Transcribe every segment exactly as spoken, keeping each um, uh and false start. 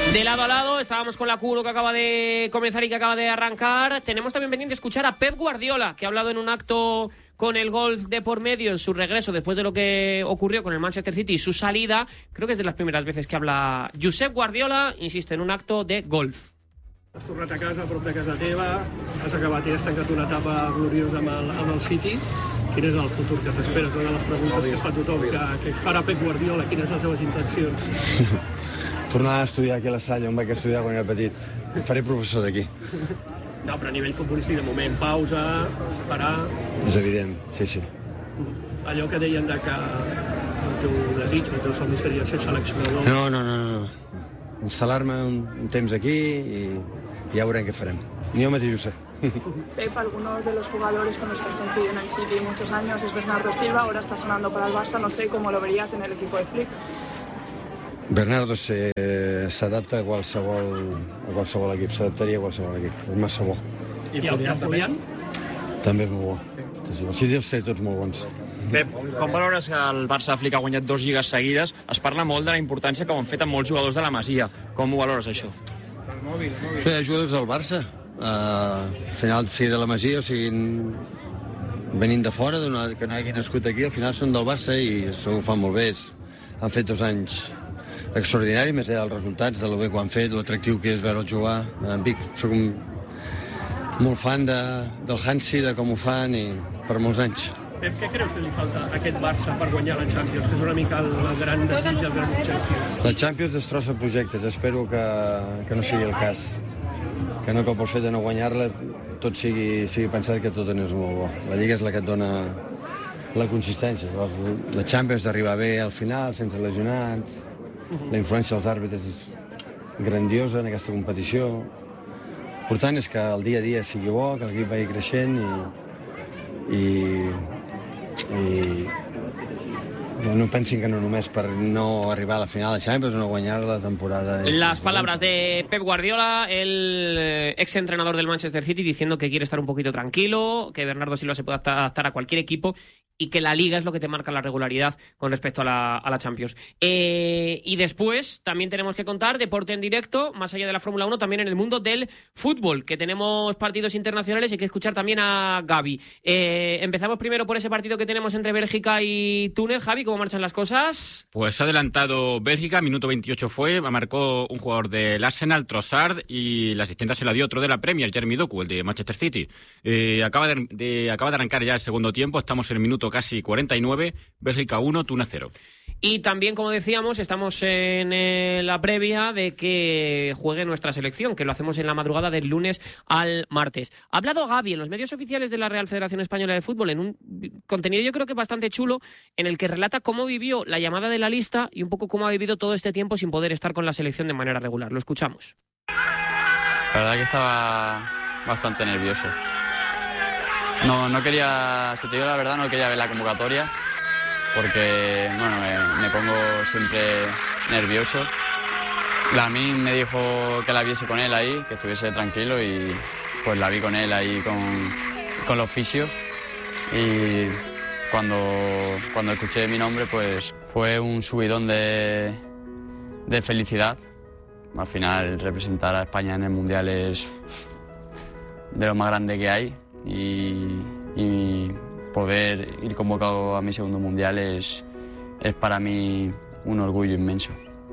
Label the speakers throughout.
Speaker 1: De lado a lado, estábamos con la Q uno que acaba de comenzar y que acaba de arrancar. Tenemos también pendiente escuchar a Pep Guardiola, que ha hablado en un acto con el golf de por medio en su regreso después de lo que ocurrió con el Manchester City y su salida. Creo que es de las primeras veces que habla Josep Guardiola, insisto, en un acto de golf.
Speaker 2: Has tornat a casa, a prop de casa teva, has acabat i has tancat una etapa gloriosa amb el, amb el City. Quin és el futur que t'esperes? Una de les preguntes que es fa tothom, que, que farà Pep Guardiola, quines són les seves intencions?
Speaker 3: Tornar a estudiar aquí a la Salle, on vaig estudiar quan era petit. Faré professor d'aquí.
Speaker 2: No, però a nivell futbolístic, de moment, pausa, parar...
Speaker 3: És evident, sí, sí.
Speaker 2: Allò que deien de que el teu desig, el teu somni seria ser seleccionador...
Speaker 3: No, no, no, no. Instal·lar-me un, un temps aquí i ja veurem què farem. Ni jo mateix ho sé.
Speaker 4: Pep, algunos de los jugadores con los que has coincidido en el City muchos años es Bernardo Silva, ahora está sonando para el Barça, no sé cómo lo verías en el equipo de Flick.
Speaker 3: Bernardo s'adapta a qualsevol, a qualsevol equip, s'adaptaria a qualsevol equip, és massa bo.
Speaker 2: I el Julián?
Speaker 3: També és molt bo. Sí, sí. Si Déus té tots molt bons.
Speaker 5: Pep, com valores que el Barça Flick ha guanyat dos lligues seguides? Es parla molt de la importància que ho han fet amb molts jugadors de la Masia. Com ho valores, això?
Speaker 3: Sí, jugadors del Barça. Uh, al final, sigui de la Masia o siguin venint de fora, que no hagin nascut aquí, al final són del Barça i això ho fan molt bé. Han fet dos anys extraordinaris, més allà dels resultats, de lo bé que ho han fet, l'atractiu que és veure'l jugar. En Vic, soc un, molt fan de, del Hansi, de com ho fan, i per molts anys.
Speaker 2: Pep, què creus que li falta a aquest Barça per guanyar la Champions? Que és una mica el gran desig, el gran objectiu.
Speaker 3: La Champions destrossa projectes, espero que, que no sigui el cas. Que no, que pel fet de no guanyar-la tot sigui, sigui pensat que tot és molt bo. La Lliga és la que et dona la consistència. La Champions d'arribar bé al final, sense lesionats, la influència dels àrbitres és grandiosa en aquesta competició. L'important és que el dia a dia sigui bo, que l'equip vagi creixent i, i, i no pensin que no només per no arribar a la final de Champions o no guanyar la temporada.
Speaker 1: Las palabras de Pep Guardiola, el ex entrenador del Manchester City, diciendo que quiere estar un poquito tranquilo, que Bernardo Silva se puede adaptar a cualquier equipo y que la Liga es lo que te marca la regularidad con respecto a la, a la Champions. Eh, y después también tenemos que contar deporte en directo, más allá de la Fórmula uno, también en el mundo del fútbol, que tenemos partidos internacionales y hay que escuchar también a Gavi. Eh, empezamos primero por ese partido que tenemos entre Bélgica y Túnez. Javi, ¿cómo marchan las cosas?
Speaker 6: Pues ha adelantado Bélgica, minuto veintiocho fue, marcó un jugador del Arsenal, Trossard, y la asistencia se la dio otro de la Premier, Jeremy Doku, el de Manchester City. Eh, acaba, de, de, acaba de arrancar ya el segundo tiempo, estamos en el minuto casi cuarenta y nueve, Bélgica uno, Túnez cero.
Speaker 1: Y también, como decíamos, estamos en eh, la previa de que juegue nuestra selección, que lo hacemos en la madrugada del lunes al martes. Ha hablado Gavi en los medios oficiales de la Real Federación Española de Fútbol en un contenido yo creo que bastante chulo, en el que relata cómo vivió la llamada de la lista y un poco cómo ha vivido todo este tiempo sin poder estar con la selección de manera regular. Lo escuchamos.
Speaker 7: La verdad que estaba bastante nervioso. No, no quería, si te digo la verdad, no quería ver la convocatoria porque, bueno, me, me pongo siempre nervioso. Lamin me dijo que la viese con él ahí, que estuviese tranquilo y pues la vi con él ahí con, con los fisios y cuando, cuando escuché mi nombre pues fue un subidón de, de felicidad. Al final representar a España en el Mundial es de lo más grande que hay. Y, y poder ir convocado a mi segundo mundial es, es para mí un orgullo inmenso.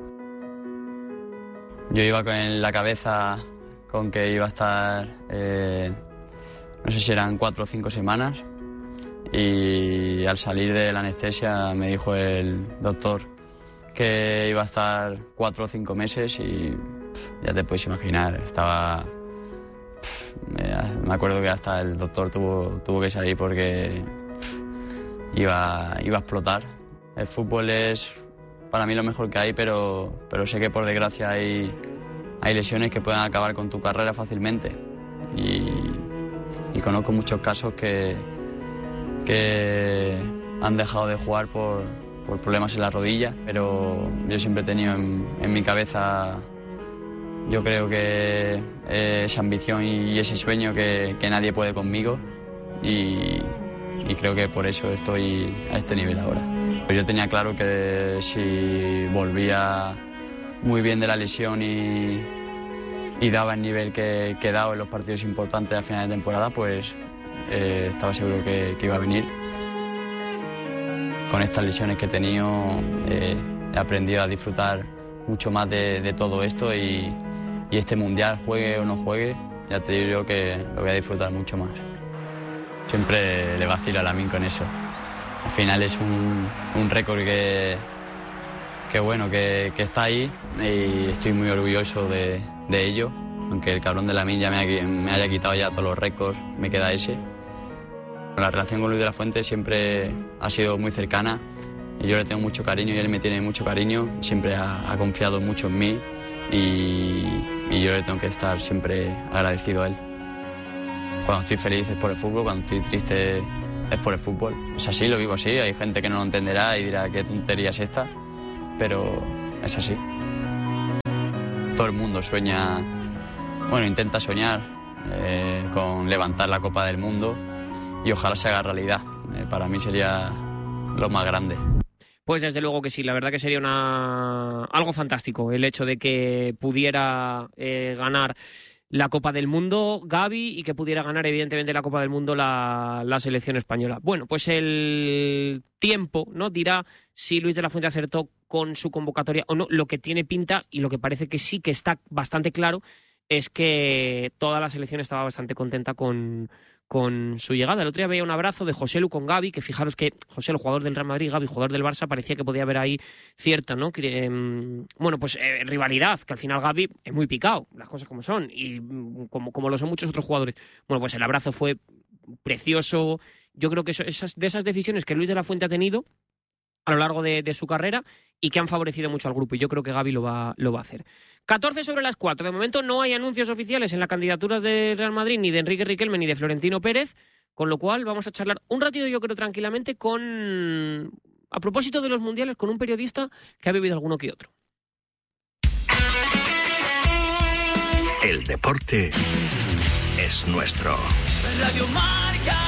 Speaker 7: Yo iba con la cabeza con que iba a estar, eh, no sé si eran cuatro o cinco semanas, y al salir de la anestesia me dijo el doctor que iba a estar cuatro o cinco meses y pff, ya te puedes imaginar, estaba... Me acuerdo que hasta el doctor tuvo, tuvo que salir porque iba, iba a explotar. El fútbol es para mí lo mejor que hay, pero, pero sé que por desgracia hay, hay lesiones que pueden acabar con tu carrera fácilmente. Y, y conozco muchos casos que, que han dejado de jugar por, por problemas en la rodilla, pero yo siempre he tenido en, en mi cabeza... Yo creo que esa ambición y ese sueño que, que nadie puede conmigo y, y creo que por eso estoy a este nivel ahora. Yo tenía claro que si volvía muy bien de la lesión y, y daba el nivel que, que he dado en los partidos importantes a final de temporada, pues eh, estaba seguro que, que iba a venir. Con estas lesiones que he tenido eh, he aprendido a disfrutar mucho más de, de todo esto y, y este mundial, juegue o no juegue, ya te digo yo que lo voy a disfrutar mucho más. Siempre le vacilo a Lamine con eso. Al final es un, un récord que, que, bueno, que, que está ahí y estoy muy orgulloso de, de ello. Aunque el cabrón de Lamine ya me, ha, me haya quitado ya todos los récords, me queda ese. La relación con Luis de la Fuente siempre ha sido muy cercana y yo le tengo mucho cariño y él me tiene mucho cariño. Siempre ha, ha confiado mucho en mí y, y yo le tengo que estar siempre agradecido a él. Cuando estoy feliz es por el fútbol, cuando estoy triste es por el fútbol. Es así, lo vivo así. Hay gente que no lo entenderá y dirá qué tontería es esta, pero es así. Todo el mundo sueña, bueno, intenta soñar eh, con levantar la Copa del Mundo y ojalá se haga realidad. Eh, para mí sería lo más grande.
Speaker 1: Pues desde luego que sí, la verdad que sería una algo fantástico el hecho de que pudiera eh, ganar la Copa del Mundo Gavi y que pudiera ganar evidentemente la Copa del Mundo la, la selección española. Bueno, pues el tiempo, ¿no?, dirá si Luis de la Fuente acertó con su convocatoria o no. Lo que tiene pinta y lo que parece que sí que está bastante claro es que toda la selección estaba bastante contenta con, con su llegada. El otro día veía un abrazo de Joselu con Gavi, que fijaros que José, el jugador del Real Madrid, Gavi, jugador del Barça, parecía que podía haber ahí cierta, ¿no? Que, eh, bueno, pues eh, rivalidad, que al final Gavi es muy picado, las cosas como son, y como, como lo son muchos otros jugadores. Bueno, pues el abrazo fue precioso. Yo creo que eso, esas, de esas decisiones que Luis de la Fuente ha tenido a lo largo de, de su carrera y que han favorecido mucho al grupo, y yo creo que Gavi lo va, lo va a hacer. catorce sobre las cuatro. De momento no hay anuncios oficiales en las candidaturas de Real Madrid, ni de Enrique Riquelme, ni de Florentino Pérez, con lo cual vamos a charlar un ratito, yo creo, tranquilamente, con, a propósito de los mundiales, con un periodista que ha vivido alguno que otro.
Speaker 8: El deporte es nuestro. Radio Marca.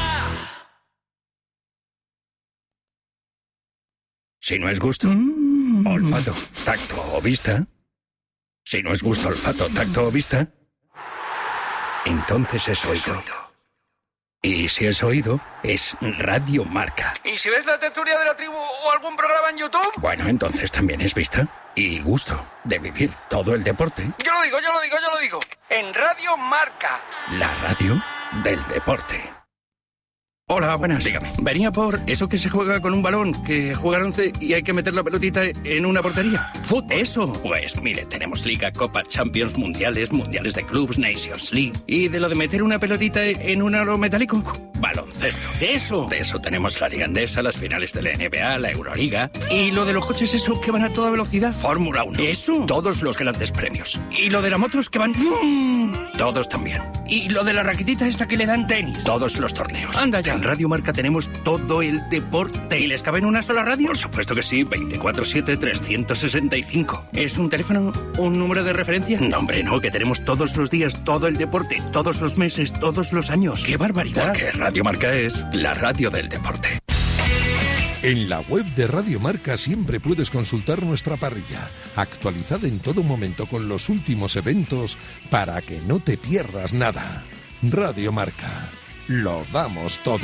Speaker 8: Si no es gusto, olfato, tacto o vista. Si no es gusto, olfato, tacto o vista, entonces es oído. Y si es oído, es Radio Marca.
Speaker 9: ¿Y si ves la tertulia de la tribu o algún programa en YouTube?
Speaker 8: Bueno, entonces también es vista y gusto de vivir todo el deporte.
Speaker 9: Yo lo digo, yo lo digo, yo lo digo. En Radio Marca.
Speaker 8: La radio del deporte.
Speaker 9: Hola, buenas.
Speaker 8: Dígame.
Speaker 9: Venía por eso que se juega con un balón, que juega once y hay que meter la pelotita en una portería.
Speaker 8: ¿Fútbol?
Speaker 9: Eso.
Speaker 8: Pues mire, tenemos Liga, Copa, Champions, Mundiales, Mundiales de Clubs, Nations League.
Speaker 9: ¿Y de lo de meter una pelotita en un aro metálico?
Speaker 8: Baloncesto.
Speaker 9: Eso.
Speaker 8: De eso tenemos la Liga Endesa, las finales de la N B A, la Euroliga.
Speaker 9: ¿Y lo de los coches esos que van a toda velocidad?
Speaker 8: Fórmula uno.
Speaker 9: Eso.
Speaker 8: Todos los grandes premios.
Speaker 9: ¿Y lo de las motos que van...?
Speaker 8: Todos también.
Speaker 9: ¿Y lo de la raquetita esta que le dan tenis?
Speaker 8: Todos los torneos.
Speaker 9: Anda ya. En Radio Marca tenemos todo el deporte. ¿Y les cabe en una sola radio?
Speaker 8: Por supuesto que sí, veinticuatro siete, trescientos sesenta y cinco.
Speaker 9: ¿Es un teléfono, un número de referencia?
Speaker 8: No, hombre, no, que tenemos todos los días, todo el deporte, todos los meses, todos los años.
Speaker 9: ¡Qué barbaridad!
Speaker 8: Porque Radio Marca es la radio del deporte.
Speaker 10: En la web de Radio Marca siempre puedes consultar nuestra parrilla, actualizada en todo momento con los últimos eventos para que no te pierdas nada. Radio Marca, lo damos todo.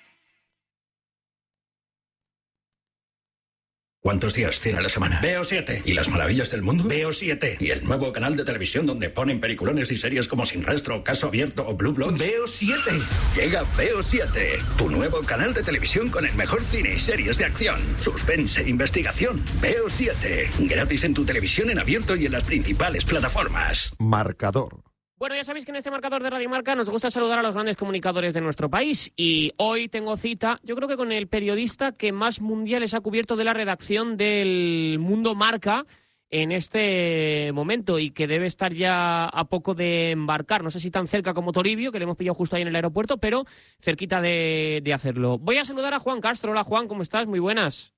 Speaker 8: ¿Cuántos días tiene la semana?
Speaker 9: Veo siete.
Speaker 8: ¿Y las maravillas del mundo?
Speaker 9: Veo siete.
Speaker 8: ¿Y el nuevo canal de televisión donde ponen peliculones y series como Sin Rastro, Caso Abierto o Blue Bloods?
Speaker 9: Veo siete.
Speaker 8: Llega Veo siete, tu nuevo canal de televisión con el mejor cine y series de acción, suspense e investigación. Veo siete, gratis en tu televisión en abierto y en las principales plataformas.
Speaker 10: Marcador.
Speaker 1: Bueno, ya sabéis que en este marcador de Radio Marca nos gusta saludar a los grandes comunicadores de nuestro país y hoy tengo cita, yo creo que con el periodista que más mundiales ha cubierto de la redacción del Mundo Marca en este momento y que debe estar ya a poco de embarcar, no sé si tan cerca como Toribio, que le hemos pillado justo ahí en el aeropuerto, pero cerquita de, de hacerlo. Voy a saludar a Juan Castro. Hola Juan, ¿cómo estás? Muy buenas.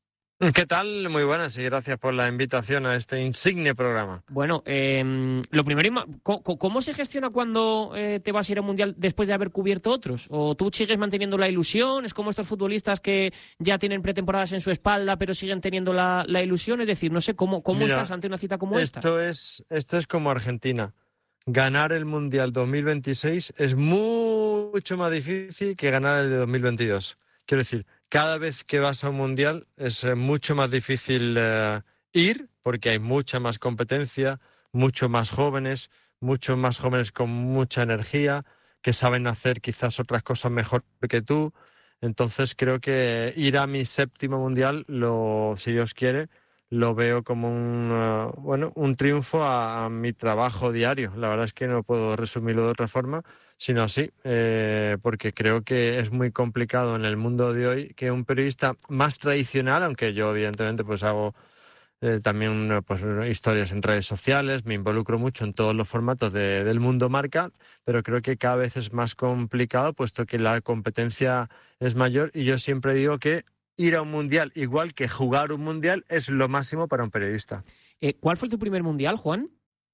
Speaker 11: ¿Qué tal? Muy buenas y gracias por la invitación a este insigne programa.
Speaker 1: Bueno, eh, lo primero, ¿cómo, ¿cómo se gestiona cuando eh, te vas a ir al Mundial después de haber cubierto otros? ¿O tú sigues manteniendo la ilusión? ¿Es como estos futbolistas que ya tienen pretemporadas en su espalda pero siguen teniendo la, la ilusión? Es decir, no sé, ¿cómo, cómo
Speaker 11: Mira,
Speaker 1: estás ante una cita como esta?
Speaker 11: Esto es, esto es como Argentina. Ganar el Mundial dos mil veintiséis es mucho más difícil que ganar el de dos mil veintidós. Quiero decir, cada vez que vas a un Mundial es mucho más difícil eh, ir porque hay mucha más competencia, mucho más jóvenes, muchos más jóvenes con mucha energía, que saben hacer quizás otras cosas mejor que tú. Entonces creo que ir a mi séptimo Mundial, lo, si Dios quiere, lo veo como un, uh, bueno, un triunfo a, a mi trabajo diario. La verdad es que no puedo resumirlo de otra forma, sino así, eh, porque creo que es muy complicado en el mundo de hoy que un periodista más tradicional, aunque yo evidentemente pues hago eh, también pues, historias en redes sociales, me involucro mucho en todos los formatos de, del mundo marca, pero creo que cada vez es más complicado puesto que la competencia es mayor y yo siempre digo que ir a un mundial, igual que jugar un mundial, es lo máximo para un periodista.
Speaker 1: Eh, ¿Cuál fue tu primer mundial, Juan?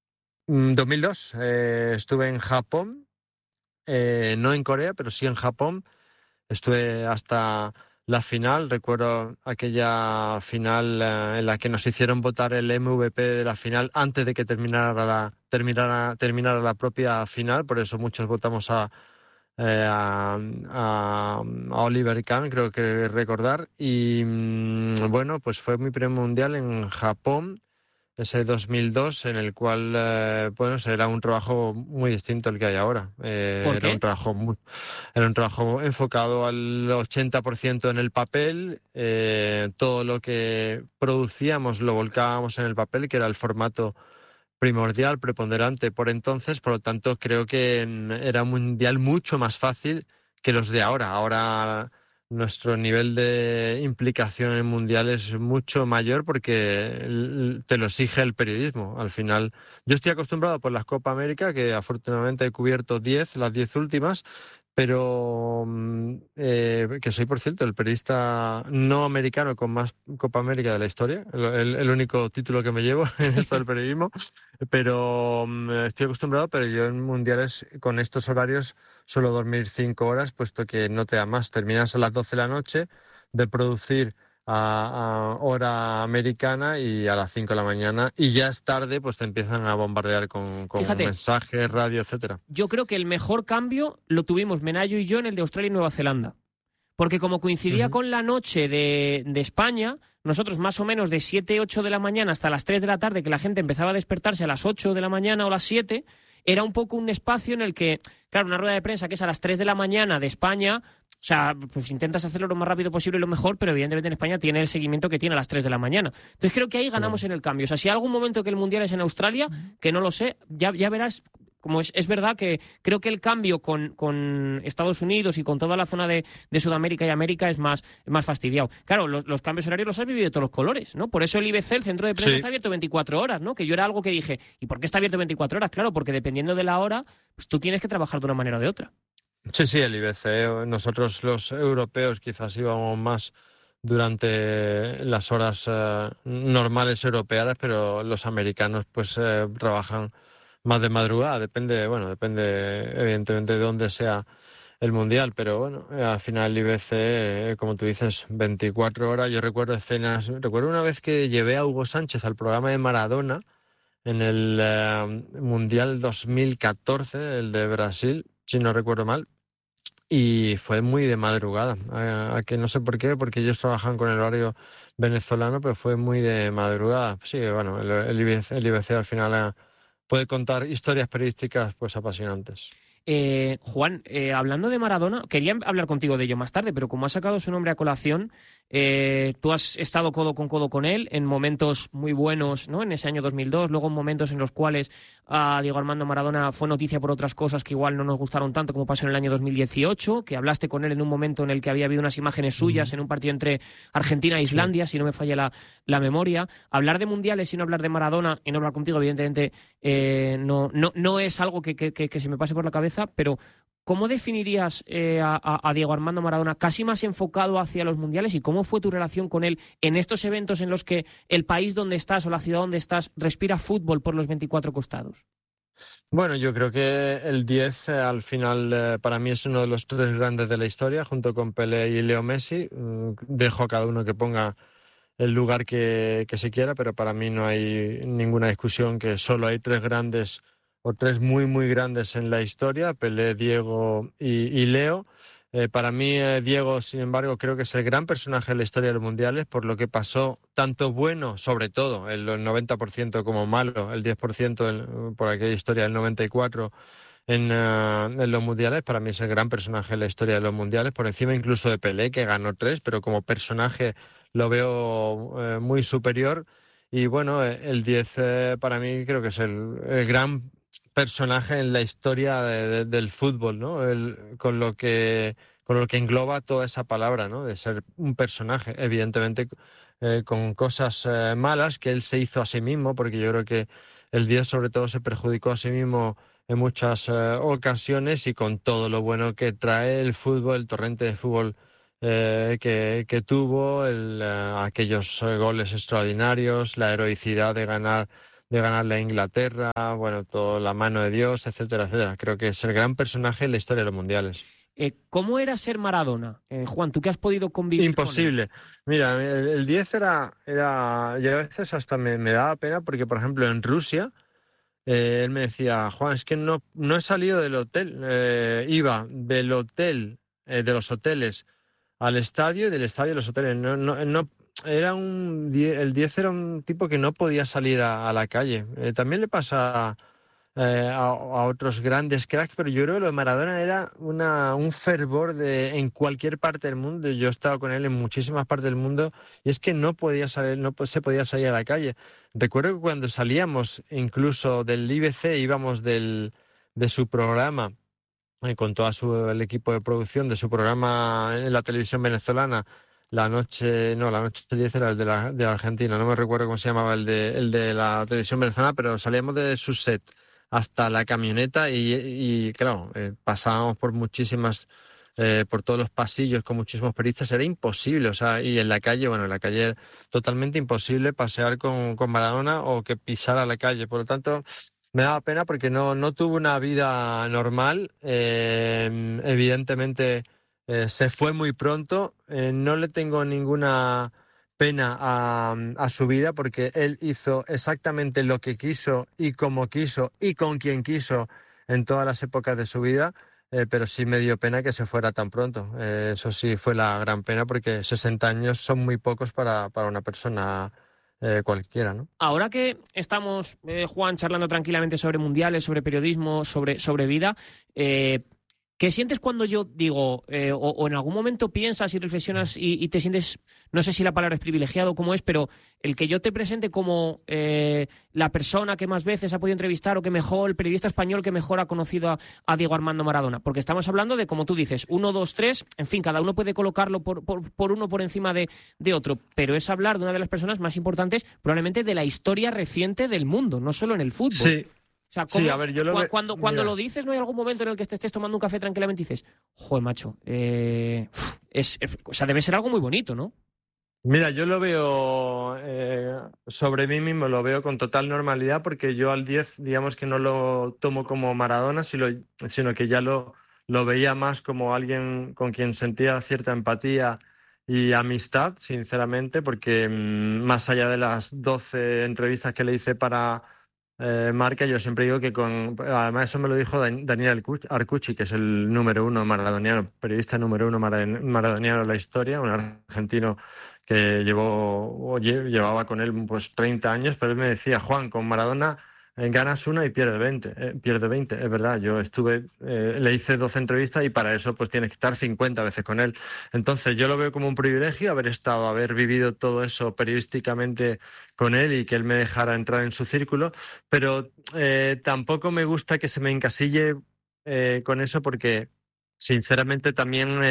Speaker 11: dos mil dos. Eh, estuve en Japón, eh, no en Corea, pero sí en Japón. Estuve hasta la final. Recuerdo aquella final eh, en la que nos hicieron votar el M V P de la final antes de que terminara la, terminara, terminara la propia final. Por eso muchos votamos a Eh, a, a, a Oliver Kahn, creo que recordar, y mmm, bueno, pues fue mi primer mundial en Japón, ese dos mil dos, en el cual, eh, bueno, era un trabajo muy distinto al que hay ahora. Eh,
Speaker 1: ¿Por
Speaker 11: era
Speaker 1: qué?
Speaker 11: un trabajo muy, era un trabajo enfocado al ochenta por ciento en el papel, eh, todo lo que producíamos lo volcábamos en el papel, que era el formato primordial, preponderante por entonces, por lo tanto creo que era un mundial mucho más fácil que los de ahora. Ahora nuestro nivel de implicación en el mundial es mucho mayor porque te lo exige el periodismo. Al final, yo estoy acostumbrado por las Copa América, que afortunadamente he cubierto diez, las diez últimas, pero eh, que soy, por cierto, el periodista no americano con más Copa América de la historia, el, el, el único título que me llevo en esto del periodismo, pero um, estoy acostumbrado, pero yo en mundiales con estos horarios suelo dormir cinco horas, puesto que no te da más. Terminas a las doce de la noche de producir a, a hora americana y a las cinco de la mañana, y ya es tarde, pues te empiezan a bombardear con, con
Speaker 1: Fíjate,
Speaker 11: mensajes, radio, etcétera.
Speaker 1: Yo creo que el mejor cambio lo tuvimos Menayo y yo en el de Australia y Nueva Zelanda. Porque como coincidía uh-huh. con la noche de, de España, nosotros más o menos de siete, ocho de la mañana hasta las tres de la tarde, que la gente empezaba a despertarse a las ocho de la mañana o las siete, era un poco un espacio en el que, claro, una rueda de prensa que es a las tres de la mañana de España, o sea, pues intentas hacerlo lo más rápido posible y lo mejor, pero evidentemente en España tiene el seguimiento que tiene a las tres de la mañana. Entonces creo que ahí ganamos en el cambio. O sea, si hay algún momento que el Mundial es en Australia, que no lo sé, ya, ya verás. Como es, es verdad que creo que el cambio con, con Estados Unidos y con toda la zona de, de Sudamérica y América es más, más fastidiado. Claro, los, los cambios horarios los has vivido de todos los colores, ¿no? Por eso el I B C, el centro de prensa, sí. está abierto veinticuatro horas, ¿no? Que yo era algo que dije, ¿y por qué está abierto veinticuatro horas? Claro, porque dependiendo de la hora, pues tú tienes que trabajar de una manera o de otra.
Speaker 11: Sí, sí, el I B C. Nosotros los europeos quizás íbamos más durante las horas eh, normales europeas, pero los americanos pues eh, trabajan más de madrugada, depende, bueno, depende evidentemente de dónde sea el mundial, pero bueno, al final el I B C, como tú dices, veinticuatro horas. Yo recuerdo escenas, recuerdo una vez que llevé a Hugo Sánchez al programa de Maradona en el eh, Mundial dos mil catorce, el de Brasil, si no recuerdo mal, y fue muy de madrugada, a, a que no sé por qué, porque ellos trabajan con el horario venezolano, pero fue muy de madrugada. Sí, bueno, el, el, I B C, el I B C al final ha, puede contar historias periodísticas pues apasionantes.
Speaker 1: Eh, Juan, eh, hablando de Maradona, quería hablar contigo de ello más tarde, pero como has sacado su nombre a colación, eh, tú has estado codo con codo con él en momentos muy buenos, ¿no? En ese año dos mil dos, luego en momentos en los cuales uh, Diego Armando Maradona fue noticia por otras cosas que igual no nos gustaron tanto, como pasó en el año dos mil dieciocho, que hablaste con él en un momento en el que había habido unas imágenes suyas en un partido entre Argentina e Islandia, sí. si no me falla la, la memoria. Hablar de mundiales y no hablar de Maradona y no hablar contigo, evidentemente, eh, no, no, no es algo que, que, que, que se me pase por la cabeza, pero ¿cómo definirías eh, a, a Diego Armando Maradona casi más enfocado hacia los mundiales y cómo fue tu relación con él en estos eventos en los que el país donde estás o la ciudad donde estás respira fútbol por los veinticuatro costados?
Speaker 11: Bueno, yo creo que el diez eh, al final eh, para mí es uno de los tres grandes de la historia, junto con Pelé y Leo Messi. Mm, dejo a cada uno que ponga el lugar que, que se quiera, pero para mí no hay ninguna discusión que solo hay tres grandes o tres muy, muy grandes en la historia, Pelé, Diego y, y Leo. Eh, para mí, eh, Diego, sin embargo, creo que es el gran personaje de la historia de los mundiales, por lo que pasó, tanto bueno, sobre todo, el noventa por ciento como malo, el diez por ciento del, por aquella historia del noventa y cuatro en, uh, en los mundiales. Para mí es el gran personaje de la historia de los mundiales, por encima incluso de Pelé, que ganó tres, pero como personaje lo veo eh, muy superior. Y bueno, el diez eh, para mí creo que es el, el gran personaje en la historia de, de, del fútbol, ¿no? El, con lo que con lo que engloba toda esa palabra, ¿no? De ser un personaje, evidentemente eh, con cosas eh, malas que él se hizo a sí mismo, porque yo creo que el diez sobre todo se perjudicó a sí mismo en muchas eh, ocasiones, y con todo lo bueno que trae el fútbol, el torrente de fútbol eh, que, que tuvo, el, eh, aquellos eh, goles extraordinarios, la heroicidad de ganar de ganarle a Inglaterra, bueno, toda la mano de Dios, etcétera, etcétera. Creo que es el gran personaje en la historia de los mundiales.
Speaker 1: Eh, ¿Cómo era ser Maradona? Eh, Juan, ¿tú que has podido convivir
Speaker 11: Imposible.
Speaker 1: con él?
Speaker 11: Mira, el, el diez era, era... Yo a veces hasta me, me daba pena porque, por ejemplo, en Rusia, eh, él me decía, Juan, es que no, no he salido del hotel. Eh, iba del hotel, eh, de los hoteles al estadio y del estadio a los hoteles. No, no, no Era un el diez era un tipo que no podía salir a, a la calle. Eh, también le pasa eh, a, a otros grandes cracks, pero yo creo que lo de Maradona era una, un fervor de, en cualquier parte del mundo. Yo he estado con él en muchísimas partes del mundo y es que no podía salir, no se podía salir a la calle. Recuerdo que cuando salíamos incluso del I B C, íbamos del, de su programa, eh, con todo su, el equipo de producción de su programa en la televisión venezolana. La noche, no, la noche diez era el de la, de la Argentina, no me recuerdo cómo se llamaba el de, el de la televisión venezolana, pero salíamos de su set hasta la camioneta y, y claro, eh, pasábamos por muchísimas, eh, por todos los pasillos con muchísimos periodistas, era imposible, o sea, y en la calle, bueno, en la calle era totalmente imposible pasear con, con Maradona o que pisara la calle, por lo tanto me daba pena porque no, no tuvo una vida normal, eh, evidentemente. Eh, se fue muy pronto, eh, no le tengo ninguna pena a, a su vida porque él hizo exactamente lo que quiso y como quiso y con quien quiso en todas las épocas de su vida, eh, pero sí me dio pena que se fuera tan pronto. Eh, eso sí fue la gran pena porque sesenta años son muy pocos para, para una persona eh, cualquiera, ¿no?
Speaker 1: Ahora que estamos, eh, Juan, charlando tranquilamente sobre mundiales, sobre periodismo, sobre, sobre vida, eh, ¿qué sientes cuando yo digo, eh, o, o en algún momento piensas y reflexionas y, y te sientes, no sé si la palabra es privilegiado, cómo es, pero el que yo te presente como eh, la persona que más veces ha podido entrevistar o que mejor, el periodista español que mejor ha conocido a, a Diego Armando Maradona? Porque estamos hablando de, como tú dices, uno, dos, tres, en fin, cada uno puede colocarlo por, por, por uno por encima de, de otro, pero es hablar de una de las personas más importantes probablemente de la historia reciente del mundo, no solo en el fútbol.
Speaker 11: Sí.
Speaker 1: O sea, ¿cómo,
Speaker 11: sí, a ver, yo lo
Speaker 1: cu-
Speaker 11: ve...
Speaker 1: cuando, cuando
Speaker 11: Mira.
Speaker 1: lo dices, ¿no hay algún momento en el que te estés tomando un café tranquilamente y dices, joder, macho, eh, es, es- o sea, debe ser algo muy bonito, ¿no?
Speaker 11: Mira, yo lo veo eh, sobre mí mismo, lo veo con total normalidad porque yo al diez, digamos que no lo tomo como Maradona, sino, sino que ya lo, lo veía más como alguien con quien sentía cierta empatía y amistad, sinceramente, porque mm, más allá de las doce entrevistas que le hice para eh, Marca, yo siempre digo que con... Además, eso me lo dijo Dan- Daniel Arcu- Arcucci, que es el número uno maradoniano, periodista número uno mara- maradoniano de la historia, un argentino que llevó, o lle- llevaba con él pues treinta años, pero él me decía, Juan, con Maradona eh, ganas una y pierde veinte, eh, pierde veinte, es verdad, yo estuve, eh, le hice doce entrevistas y para eso pues tienes que estar cincuenta veces con él. Entonces yo lo veo como un privilegio haber estado, haber vivido todo eso periodísticamente con él y que él me dejara entrar en su círculo, pero eh, tampoco me gusta que se me encasille eh, con eso porque sinceramente también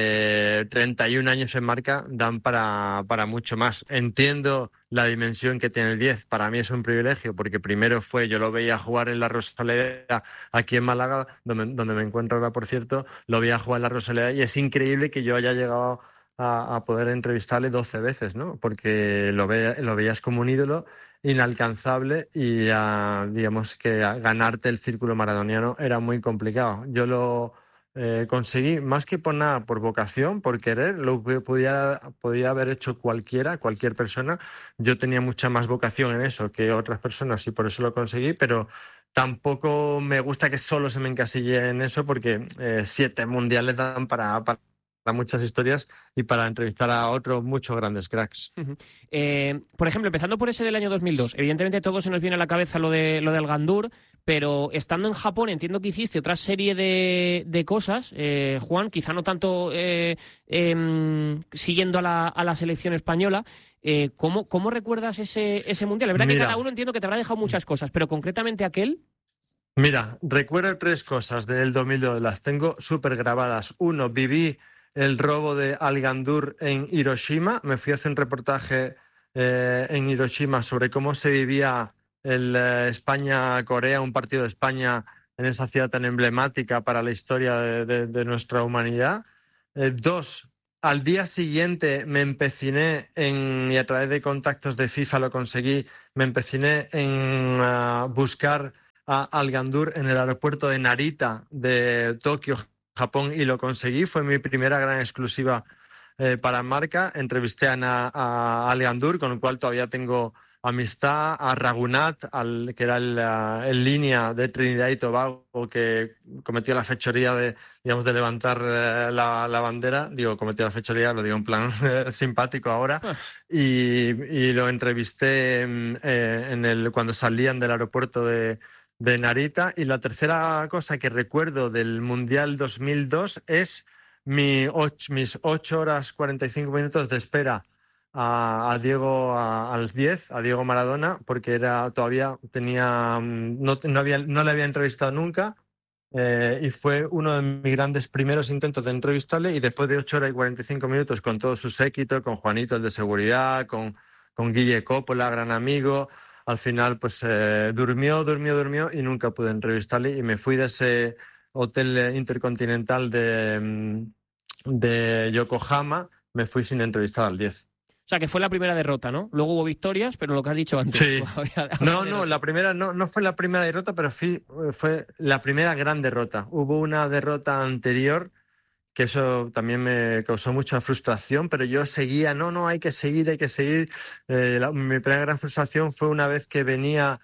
Speaker 11: eh, treinta y un años en marca dan para, para mucho más. Entiendo la dimensión que tiene el diez. Para mí es un privilegio porque primero fue, yo lo veía jugar en la Rosaleda aquí en Málaga, donde, donde me encuentro ahora, por cierto, lo veía jugar en la Rosaleda y es increíble que yo haya llegado a, a poder entrevistarle doce veces, ¿no? Porque lo, ve, lo veías como un ídolo inalcanzable y uh, digamos que ganarte el círculo maradoniano era muy complicado. Yo lo Eh, conseguí, más que por nada, por vocación, por querer, lo que podía, podía haber hecho cualquiera, cualquier persona. Yo tenía mucha más vocación en eso que otras personas y por eso lo conseguí, pero tampoco me gusta que solo se me encasille en eso porque eh, siete mundiales dan para, para muchas historias y para entrevistar a otros muchos grandes cracks.
Speaker 1: Uh-huh. Eh, por ejemplo, empezando por ese del año dos mil dos, evidentemente todo se nos viene a la cabeza lo de lo del Gandur, pero estando en Japón entiendo que hiciste otra serie de, de cosas, eh, Juan, quizá no tanto eh, eh, siguiendo a la, a la selección española. Eh, ¿cómo, ¿Cómo recuerdas ese, ese mundial? La verdad Mira, que cada uno entiendo que te habrá dejado muchas cosas, pero concretamente aquel...
Speaker 11: Mira, recuerdo tres cosas del dos mil dos, las tengo súper grabadas. Uno, viví el robo de Al Gandur en Hiroshima. Me fui a hacer un reportaje eh, en Hiroshima sobre cómo se vivía el eh, España-Corea, un partido de España en esa ciudad tan emblemática para la historia de, de, de nuestra humanidad. Eh, dos, al día siguiente me empeciné en, y a través de contactos de FIFA lo conseguí, me empeciné en uh, buscar a Al Gandur en el aeropuerto de Narita de Tokio, Japón, y lo conseguí. Fue mi primera gran exclusiva eh, para Marca. Entrevisté a, a Al Gandur, con el cual todavía tengo amistad, a Raghunat, al, que era el, uh, el línea de Trinidad y Tobago, que cometió la fechoría de, digamos, de levantar uh, la, la bandera. Digo, cometió la fechoría, lo digo en plan simpático ahora. Y, y lo entrevisté eh, en el, cuando salían del aeropuerto de de Narita. Y la tercera cosa que recuerdo del Mundial dos mil dos es mi och, mis ocho horas cuarenta y cinco minutos de espera a, a Diego a, al diez, a Diego Maradona, porque era todavía tenía no, no, había, no le había entrevistado nunca eh, y fue uno de mis grandes primeros intentos de entrevistarle, y después de ocho horas y cuarenta y cinco minutos con todo su séquito, con Juanito el de seguridad, con, con Guille Coppola, gran amigo, al final pues eh, durmió, durmió, durmió y nunca pude entrevistarle, y me fui de ese hotel intercontinental de, de Yokohama, me fui sin entrevistar al diez.
Speaker 1: O sea, que fue la primera derrota, ¿no? Luego hubo victorias, pero lo que has dicho antes.
Speaker 11: Sí. No, no, la primera no, no fue la primera derrota, pero fui, fue la primera gran derrota. Hubo una derrota anterior que eso también me causó mucha frustración, pero yo seguía, no, no, hay que seguir, hay que seguir. Eh, la, mi primera gran frustración fue una vez que venía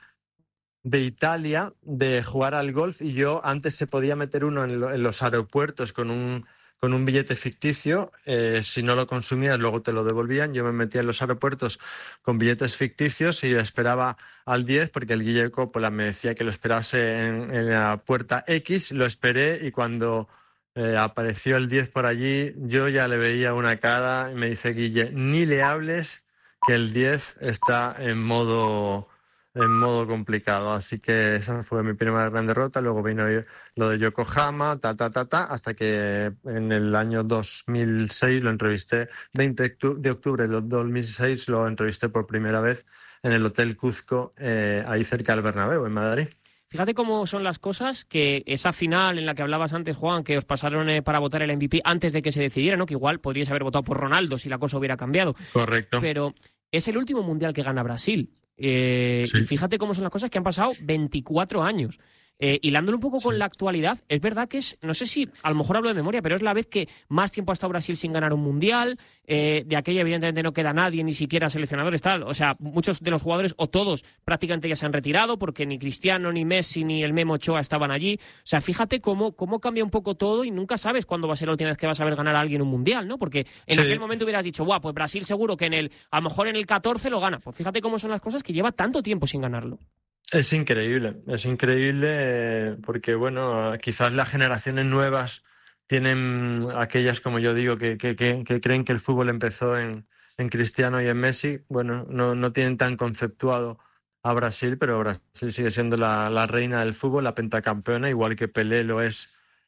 Speaker 11: de Italia de jugar al golf, y yo antes se podía meter uno en, lo, en los aeropuertos con un, con un billete ficticio, eh, si no lo consumías luego te lo devolvían. Yo me metía en los aeropuertos con billetes ficticios y esperaba al diez, porque el Guille Coppola me decía que lo esperase en, en la puerta X, lo esperé, y cuando Eh, apareció el diez por allí, yo ya le veía una cara y me dice: Guille, ni le hables, que el diez está en modo, en modo complicado. Así que esa fue mi primera gran derrota. Luego vino lo de Yokohama, ta, ta, ta, ta, hasta que en el año dos mil seis lo entrevisté, veinte de octubre de dos mil seis lo entrevisté por primera vez en el Hotel Cuzco, eh, ahí cerca del Bernabéu, en Madrid.
Speaker 1: Fíjate cómo son las cosas, que esa final en la que hablabas antes, Juan, que os pasaron eh, para votar el M V P antes de que se decidiera, ¿no? Que igual podríais haber votado por Ronaldo si la cosa hubiera cambiado.
Speaker 11: Correcto.
Speaker 1: Pero es el último mundial que gana Brasil. Eh, sí. Y fíjate cómo son las cosas, que han pasado veinticuatro años. Eh, hilándolo un poco sí. con la actualidad, es verdad que es, no sé si, a lo mejor hablo de memoria, pero es la vez que más tiempo ha estado Brasil sin ganar un mundial. Eh, de aquella evidentemente no queda nadie, ni siquiera seleccionadores, tal. O sea, muchos de los jugadores, o todos, prácticamente ya se han retirado, porque ni Cristiano, ni Messi, ni el Memo Ochoa estaban allí. O sea, fíjate cómo, cómo cambia un poco todo, y nunca sabes cuándo va a ser la última vez que vas a ver ganar a alguien un mundial, ¿no? Porque en sí. aquel momento hubieras dicho, guau, pues Brasil seguro que en el, a lo mejor en el catorce lo gana. Pues fíjate cómo son las cosas, que lleva tanto tiempo sin ganarlo.
Speaker 11: Es increíble, es increíble porque, bueno, quizás las generaciones nuevas tienen aquellas, como yo digo, que, que, que, que creen que el fútbol empezó en, en Cristiano y en Messi. Bueno, no, no tienen tan conceptuado a Brasil, pero Brasil sigue siendo la, la reina del fútbol, la pentacampeona, igual que Pelé lo es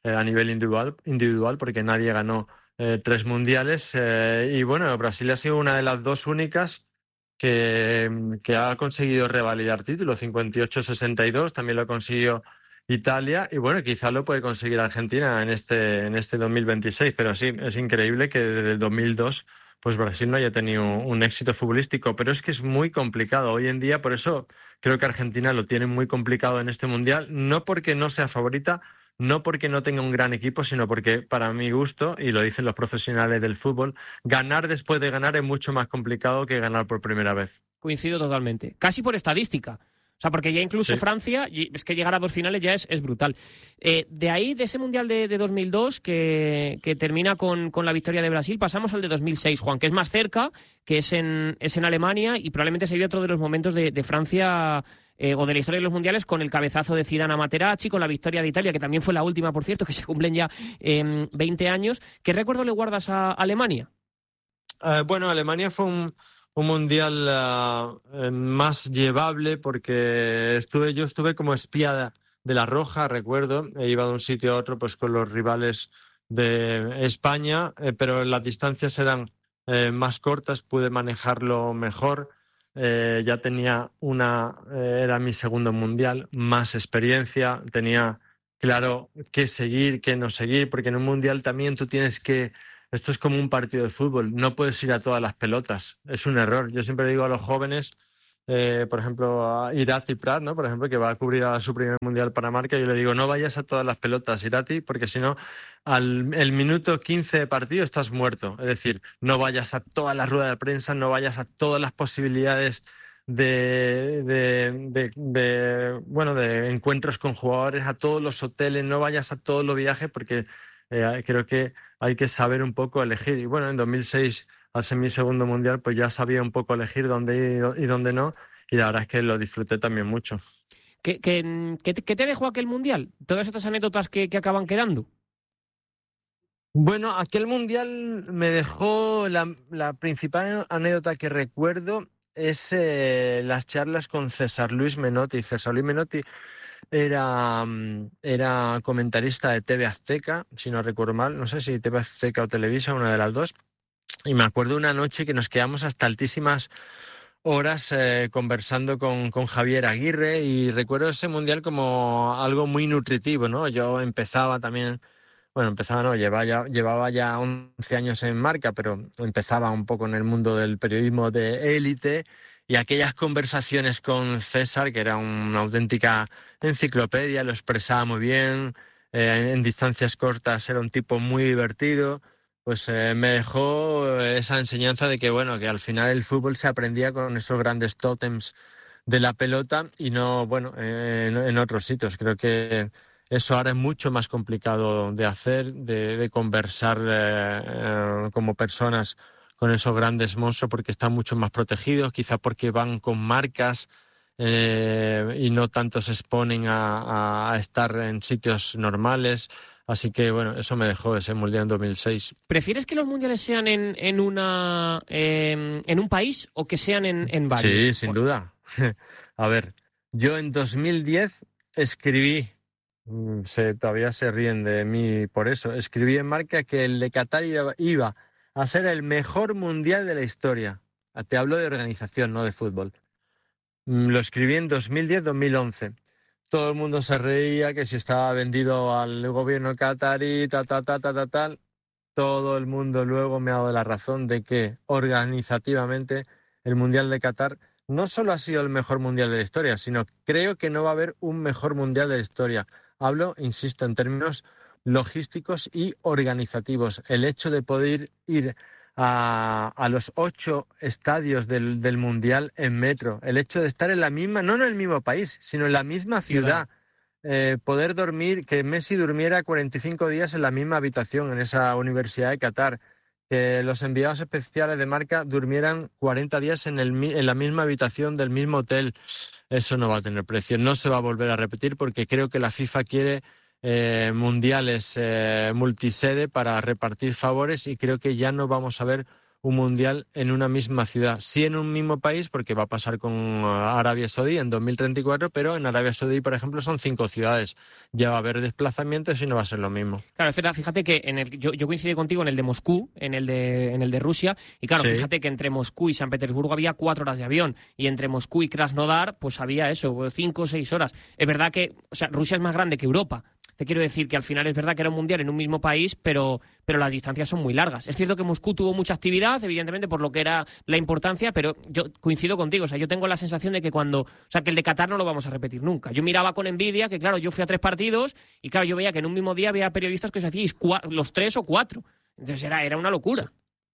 Speaker 11: eh, a nivel individual, individual porque nadie ganó eh, tres mundiales. Eh, y bueno, Brasil ha sido una de las dos únicas que, que ha conseguido revalidar títulos, cincuenta y ocho sesenta y dos, también lo consiguió Italia, y bueno, quizá lo puede conseguir Argentina en este, en este dos mil veintiséis, pero sí, es increíble que desde el dos mil dos pues Brasil no haya tenido un éxito futbolístico, pero es que es muy complicado hoy en día, por eso creo que Argentina lo tiene muy complicado en este Mundial, no porque no sea favorita, no porque no tenga un gran equipo, sino porque para mi gusto, y lo dicen los profesionales del fútbol, ganar después de ganar es mucho más complicado que ganar por primera vez.
Speaker 1: Coincido totalmente, casi por estadística. O sea, porque ya incluso
Speaker 11: Sí.
Speaker 1: Francia, es que llegar a dos finales ya es, es brutal. Eh, de ahí, de ese Mundial de, de dos mil dos, que, que termina con, con la victoria de Brasil, pasamos al de dos mil seis, Juan, que es más cerca, que es en, es en Alemania, y probablemente sería otro de los momentos de, de Francia, eh, o de la historia de los Mundiales, con el cabezazo de Zidane a Materazzi, con la victoria de Italia, que también fue la última, por cierto, que se cumplen ya eh, veinte años. ¿Qué recuerdo le guardas a Alemania?
Speaker 11: Eh, bueno, Alemania fue un, un mundial uh, más llevable porque estuve, yo estuve como espía de, de la Roja, recuerdo, he ido de un sitio a otro pues con los rivales de España, eh, pero las distancias eran eh, más cortas, pude manejarlo mejor, eh, ya tenía una, eh, era mi segundo mundial, más experiencia, tenía claro qué seguir, qué no seguir, porque en un mundial también tú tienes que... Esto es como un partido de fútbol, no puedes ir a todas las pelotas, es un error. Yo siempre digo a los jóvenes, eh, por ejemplo, a Irati Prat, ¿no? Por ejemplo, que va a cubrir a su primer mundial para Marca, yo le digo, no vayas a todas las pelotas, Irati, porque si no, al el minuto quince de partido estás muerto. Es decir, no vayas a toda la rueda de prensa, no vayas a todas las posibilidades de, de, de, de, bueno, de encuentros con jugadores, a todos los hoteles, no vayas a todos los viajes, porque eh, creo que hay que saber un poco elegir. Y bueno, en dos mil seis, al ser mi segundo mundial, pues ya sabía un poco elegir dónde ir y dónde no, y la verdad es que lo disfruté también mucho.
Speaker 1: ¿Qué, qué, qué, qué te dejó aquel Mundial? Todas estas anécdotas que, que acaban quedando.
Speaker 11: Bueno, aquel mundial me dejó la, la principal anécdota que recuerdo es eh, las charlas con César Luis Menotti. César Luis Menotti era, era comentarista de T V Azteca, si no recuerdo mal, no sé si T V Azteca o Televisa, una de las dos. Y me acuerdo una noche que nos quedamos hasta altísimas horas eh, conversando con, con Javier Aguirre, y recuerdo ese mundial como algo muy nutritivo, ¿no? Yo empezaba también... Bueno, empezaba, no, llevaba ya, llevaba ya once años en Marca, pero empezaba un poco en el mundo del periodismo de élite, y aquellas conversaciones con César, que era una auténtica enciclopedia, lo expresaba muy bien, eh, en distancias cortas era un tipo muy divertido, pues eh, me dejó esa enseñanza de que, bueno, que al final el fútbol se aprendía con esos grandes tótems de la pelota y no, bueno, eh, en, en otros sitios. Creo que eso ahora es mucho más complicado de hacer, de, de conversar eh, eh, como personas con esos grandes monstruos, porque están mucho más protegidos, quizá porque van con marcas eh, y no tanto se exponen a, a estar en sitios normales. Así que, bueno, eso me dejó ese Mundial en dos mil seis.
Speaker 1: ¿Prefieres que los mundiales sean en, en, una, eh, en un país o que sean en, en varios?
Speaker 11: Sí, sin duda. A ver, yo en dos mil diez escribí, se, todavía se ríen de mí por eso, escribí en Marca que el de Qatar iba, iba a ser el mejor mundial de la historia. Te hablo de organización, no de fútbol. Lo escribí en dos mil diez dos mil once. Todo el mundo se reía que si estaba vendido al gobierno qatarí, ta, ta, ta, ta, ta, tal. Todo el mundo luego me ha dado la razón de que organizativamente el Mundial de Qatar no solo ha sido el mejor mundial de la historia, sino creo que no va a haber un mejor mundial de la historia. Hablo, insisto, en términos logísticos y organizativos. El hecho de poder ir a, a los ocho estadios del, del mundial en metro, el hecho de estar en la misma, no en el mismo país, sino en la misma ciudad, eh, poder dormir, que Messi durmiera cuarenta y cinco días en la misma habitación en esa Universidad de Qatar, que los enviados especiales de Marca durmieran cuarenta días en, el, en la misma habitación del mismo hotel. Eso no va a tener precio, no se va a volver a repetir, porque creo que la FIFA quiere eh, mundiales eh, multisede para repartir favores, y creo que ya no vamos a ver un mundial en una misma ciudad. Sí en un mismo país, porque va a pasar con Arabia Saudí en dos mil treinta y cuatro, pero en Arabia Saudí, por ejemplo, son cinco ciudades. Ya va a haber desplazamientos y no va a ser lo mismo.
Speaker 1: Claro, fíjate que en el, yo, yo coincidí contigo en el de Moscú, en el de, en el de Rusia, y claro, sí. Fíjate que entre Moscú y San Petersburgo había cuatro horas de avión, y entre Moscú y Krasnodar, pues había eso, cinco o seis horas. Es verdad que, o sea, Rusia es más grande que Europa. Te quiero decir que al final es verdad que era un mundial en un mismo país, pero, pero las distancias son muy largas. Es cierto que Moscú tuvo mucha actividad, evidentemente, por lo que era la importancia, pero yo coincido contigo. O sea, yo tengo la sensación de que cuando... O sea, que el de Qatar no lo vamos a repetir nunca. Yo miraba con envidia que, claro, yo fui a tres partidos y, claro, yo veía que en un mismo día había periodistas que os hacíais cua- los tres o cuatro. Entonces era, era una locura.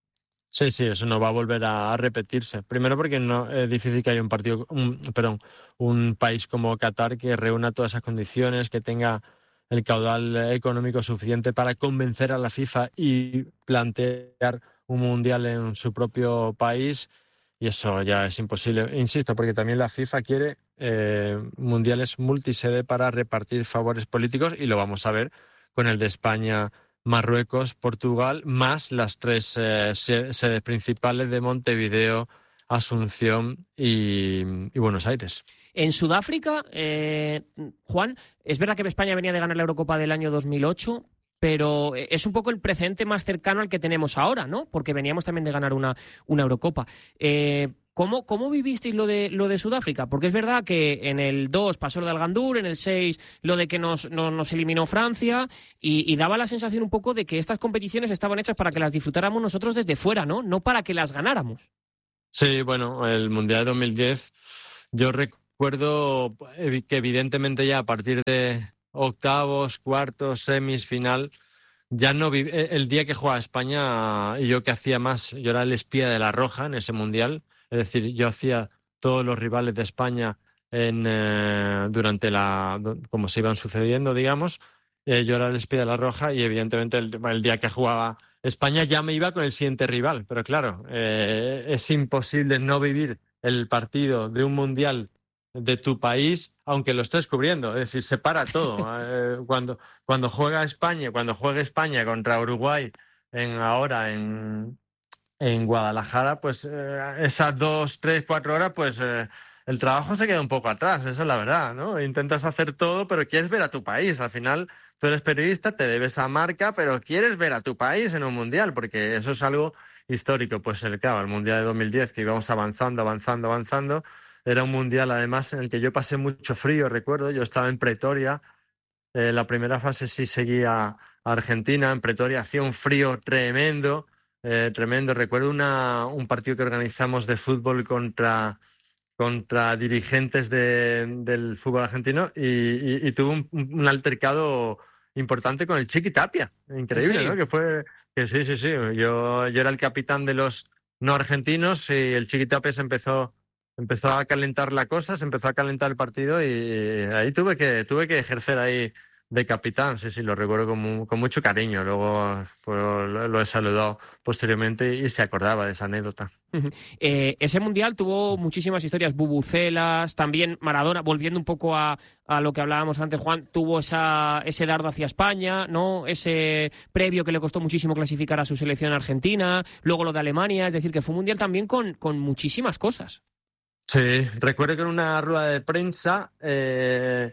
Speaker 11: Sí, sí, eso no va a volver a repetirse. Primero porque no es difícil que haya un partido, un, perdón, un país como Qatar que reúna todas esas condiciones, que tenga el caudal económico suficiente para convencer a la FIFA y plantear un mundial en su propio país, y eso ya es imposible. Insisto, porque también la FIFA quiere eh, mundiales multisede para repartir favores políticos, y lo vamos a ver con el de España, Marruecos, Portugal, más las tres eh, sedes principales de Montevideo, Asunción y, y Buenos Aires.
Speaker 1: En Sudáfrica, eh, Juan, es verdad que España venía de ganar la Eurocopa del año dos mil ocho, pero es un poco el precedente más cercano al que tenemos ahora, ¿no? Porque veníamos también de ganar una, una Eurocopa. Eh, ¿cómo, ¿Cómo vivisteis lo de, lo de Sudáfrica? Porque es verdad que en el dos pasó lo de Algandur, en el seis lo de que nos, no, nos eliminó Francia, y, y daba la sensación un poco de que estas competiciones estaban hechas para que las disfrutáramos nosotros desde fuera, ¿no? No para que las ganáramos.
Speaker 11: Sí, bueno, el Mundial de dos mil diez, yo recuerdo Recuerdo que evidentemente ya a partir de octavos, cuartos, semis, final, ya no vi... el día que jugaba España, y yo que hacía más, yo era el espía de la Roja en ese mundial, es decir, yo hacía todos los rivales de España en eh, durante la como se iban sucediendo, digamos, eh, yo era el espía de la Roja, y evidentemente el, el día que jugaba España ya me iba con el siguiente rival, pero claro, eh, es imposible no vivir el partido de un mundial de tu país, aunque lo estés cubriendo, es decir, se para todo. eh, cuando, cuando juega España, cuando juegue España contra Uruguay en, ahora en, en Guadalajara, pues eh, esas dos, tres, cuatro horas, pues eh, el trabajo se queda un poco atrás, esa es la verdad, ¿no? Intentas hacer todo, pero quieres ver a tu país. Al final, tú eres periodista, te debes a marca, pero quieres ver a tu país en un mundial, porque eso es algo histórico. Pues el, claro, el Mundial de dos mil diez, que íbamos avanzando, avanzando, avanzando. Era un mundial, además, en el que yo pasé mucho frío, recuerdo. Yo estaba en Pretoria. Eh, la primera fase sí seguía a Argentina. En Pretoria hacía un frío tremendo, eh, tremendo. Recuerdo una, un partido que organizamos de fútbol contra, contra dirigentes de, del fútbol argentino, y, y, y tuve un, un altercado importante con el Chiqui Tapia. Increíble, ¿no? Que fue... que sí, sí, sí. Yo, yo era el capitán de los no argentinos, y el Chiqui Tapia se empezó... Empezó a calentar la cosa, se empezó a calentar el partido, y ahí tuve que tuve que ejercer ahí de capitán. Sí, sí, lo recuerdo con, con mucho cariño. Luego pues, lo, lo he saludado posteriormente y se acordaba de esa anécdota.
Speaker 1: Uh-huh. Eh, ese mundial tuvo muchísimas historias, bubucelas, también Maradona, volviendo un poco a, a lo que hablábamos antes, Juan, tuvo esa, ese dardo hacia España, ¿no? Ese previo que le costó muchísimo clasificar a su selección argentina, luego lo de Alemania, es decir, que fue un mundial también con, con muchísimas cosas.
Speaker 11: Sí, recuerdo que en una rueda de prensa eh,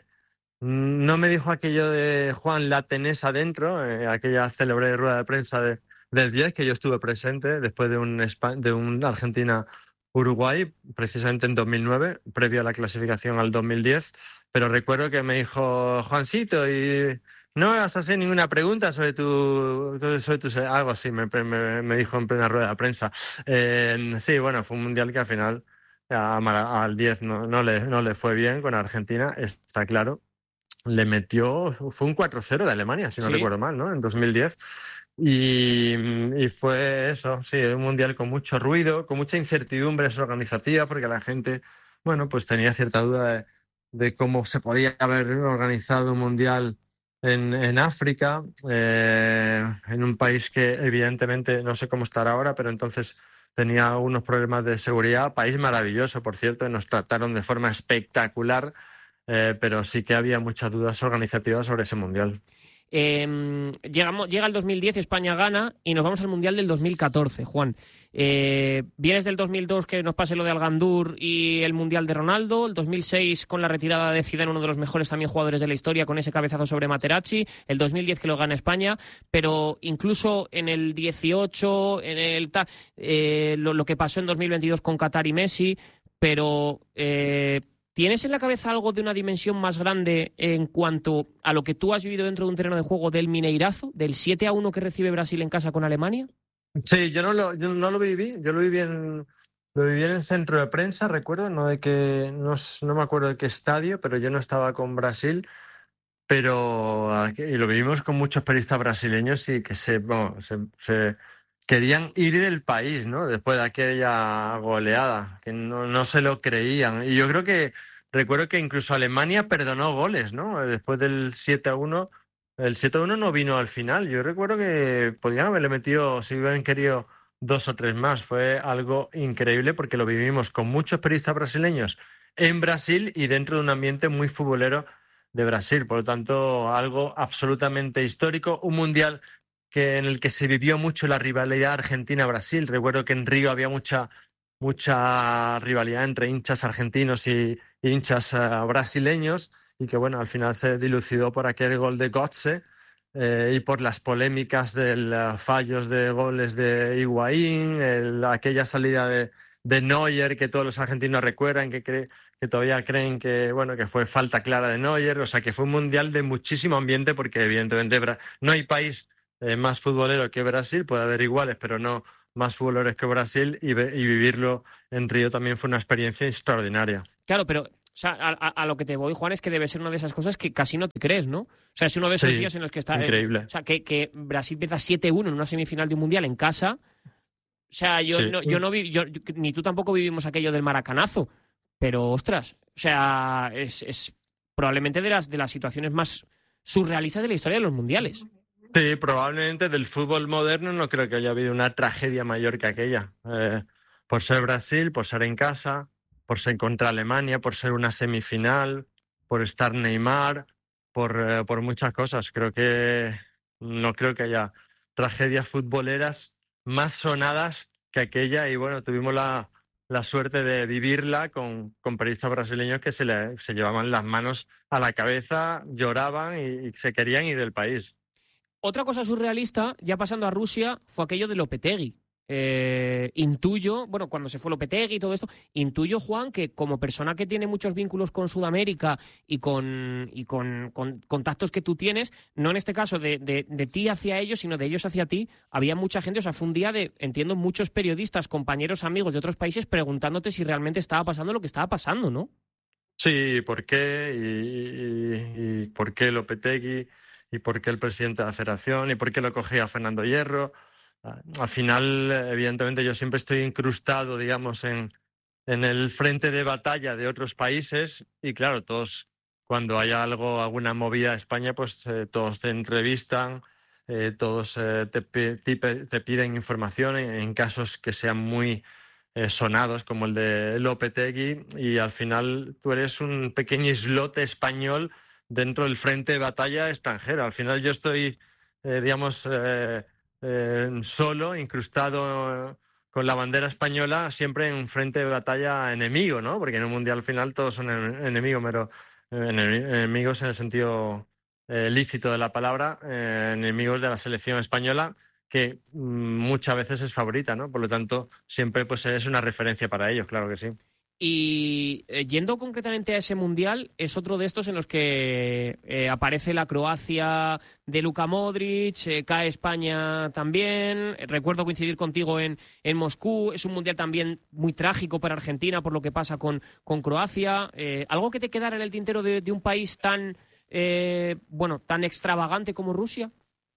Speaker 11: no me dijo aquello de Juan, la tenés adentro, eh, aquella célebre rueda de prensa de, del diez, que yo estuve presente después de un, de un Argentina-Uruguay, precisamente en dos mil nueve, previo a la clasificación al dos mil diez, pero recuerdo que me dijo, Juancito, y no me vas a hacer ninguna pregunta sobre tu... Sobre tu algo así, me, me, me dijo en plena rueda de prensa. Eh, sí, bueno, fue un mundial que al final... al diez no, no, le, no le fue bien con Argentina, está claro. Le metió, fue un cuatro cero de Alemania, si no ¿Sí? recuerdo mal, ¿no? En dos mil diez. Y, y fue eso, sí, un mundial con mucho ruido, con mucha incertidumbre organizativa, porque la gente, bueno, pues tenía cierta duda de, de cómo se podía haber organizado un mundial en, en África, eh, en un país que evidentemente no sé cómo estará ahora, pero entonces tenía unos problemas de seguridad. País maravilloso, por cierto, nos trataron de forma espectacular, eh, pero sí que había muchas dudas organizativas sobre ese mundial.
Speaker 1: Eh, llegamos, llega el dos mil diez, España gana y nos vamos al Mundial del dos mil catorce, Juan. Eh, vienes del dos mil dos, que nos pase lo de Algandur y el Mundial de Ronaldo, el dos mil seis con la retirada de Zidane, uno de los mejores también jugadores de la historia, con ese cabezazo sobre Materazzi, el dos mil diez que lo gana España, pero incluso en el dieciocho, en el eh, lo, lo que pasó en dos mil veintidós con Qatar y Messi, pero... Eh, ¿Tienes en la cabeza algo de una dimensión más grande en cuanto a lo que tú has vivido dentro de un terreno de juego del Mineirazo, del siete a uno que recibe Brasil en casa con Alemania?
Speaker 11: Sí, yo no lo, yo no lo viví, yo lo viví en lo viví en el centro de prensa, recuerdo, no de que no, no me acuerdo de qué estadio, pero yo no estaba con Brasil, pero y lo vivimos con muchos periodistas brasileños y que se, bueno, se, se querían ir del país, ¿no? Después de aquella goleada, que no, no se lo creían. Y yo creo que recuerdo que incluso Alemania perdonó goles, ¿no? Después del siete a uno, el siete a uno no vino al final. Yo recuerdo que podían haberle metido, si hubieran querido, dos o tres más. Fue algo increíble porque lo vivimos con muchos periodistas brasileños en Brasil y dentro de un ambiente muy futbolero de Brasil. Por lo tanto, algo absolutamente histórico. Un mundial que en el que se vivió mucho la rivalidad Argentina-Brasil. Recuerdo que en Río había mucha mucha rivalidad entre hinchas argentinos y, y hinchas uh, brasileños, y que bueno, al final se dilucidó por aquel gol de Götze eh, y por las polémicas de los fallos de goles de Higuaín, el, aquella salida de, de Neuer que todos los argentinos recuerdan, que, cre, que todavía creen que, bueno, que fue falta clara de Neuer. O sea, que fue un mundial de muchísimo ambiente porque evidentemente no hay país eh, más futbolero que Brasil, puede haber iguales, pero no más futboleros que Brasil, y, y vivirlo en Río también fue una experiencia extraordinaria.
Speaker 1: Claro, pero o sea, a, a lo que te voy, Juan, es que debe ser una de esas cosas que casi no te crees, ¿no? O sea, es uno de esos sí, días en los que está...
Speaker 11: Increíble.
Speaker 1: Eh, o sea, que, que Brasil empieza siete uno en una semifinal de un Mundial en casa. O sea, yo, sí. no, yo no vi, yo, ni tú tampoco vivimos aquello del maracanazo, pero, ostras, o sea, es, es probablemente de las, de las situaciones más surrealistas de la historia de los mundiales.
Speaker 11: Sí, probablemente del fútbol moderno no creo que haya habido una tragedia mayor que aquella. Eh, por ser Brasil, por ser en casa, por ser contra Alemania, por ser una semifinal, por estar Neymar, por, eh, por muchas cosas. Creo que no creo que haya tragedias futboleras más sonadas que aquella, y bueno, tuvimos la, la suerte de vivirla con, con periodistas brasileños que se, le, se llevaban las manos a la cabeza, lloraban y, y se querían ir del país.
Speaker 1: Otra cosa surrealista, ya pasando a Rusia, fue aquello de Lopetegui. Eh, intuyo, bueno, cuando se fue Lopetegui y todo esto, intuyo, Juan, que como persona que tiene muchos vínculos con Sudamérica y con, y con, con contactos que tú tienes, no en este caso de, de, de ti hacia ellos, sino de ellos hacia ti, había mucha gente, o sea, fue un día de, entiendo, muchos periodistas, compañeros, amigos de otros países preguntándote si realmente estaba pasando lo que estaba pasando, ¿no?
Speaker 11: Sí, ¿por qué? Y, y, y ¿por qué Lopetegui? ¿Y por qué el presidente de la federación? ¿Y por qué lo cogía Fernando Hierro? Al final, evidentemente, yo siempre estoy incrustado, digamos, en, en el frente de batalla de otros países, y claro, todos, cuando hay algo, alguna movida de España, pues eh, todos te entrevistan, eh, todos eh, te, te, te piden información en, en casos que sean muy eh, sonados, como el de Lopetegui, y al final tú eres un pequeño islote español dentro del frente de batalla extranjero. Al final yo estoy, eh, digamos, eh, eh, solo, incrustado con la bandera española, siempre en un frente de batalla enemigo, ¿no? Porque en un mundial al final todos son enemigos, pero eh, enemigos en el sentido eh, lícito de la palabra, eh, enemigos de la selección española, que mm, muchas veces es favorita, ¿no? Por lo tanto, siempre pues es una referencia para ellos, claro que sí.
Speaker 1: Y eh, yendo concretamente a ese mundial, es otro de estos en los que eh, aparece la Croacia de Luka Modric, eh, cae España también. Recuerdo coincidir contigo en, en Moscú. Es un mundial también muy trágico para Argentina por lo que pasa con, con Croacia. Eh, ¿Algo que te quedara en el tintero de, de un país tan, eh, bueno, tan extravagante como Rusia?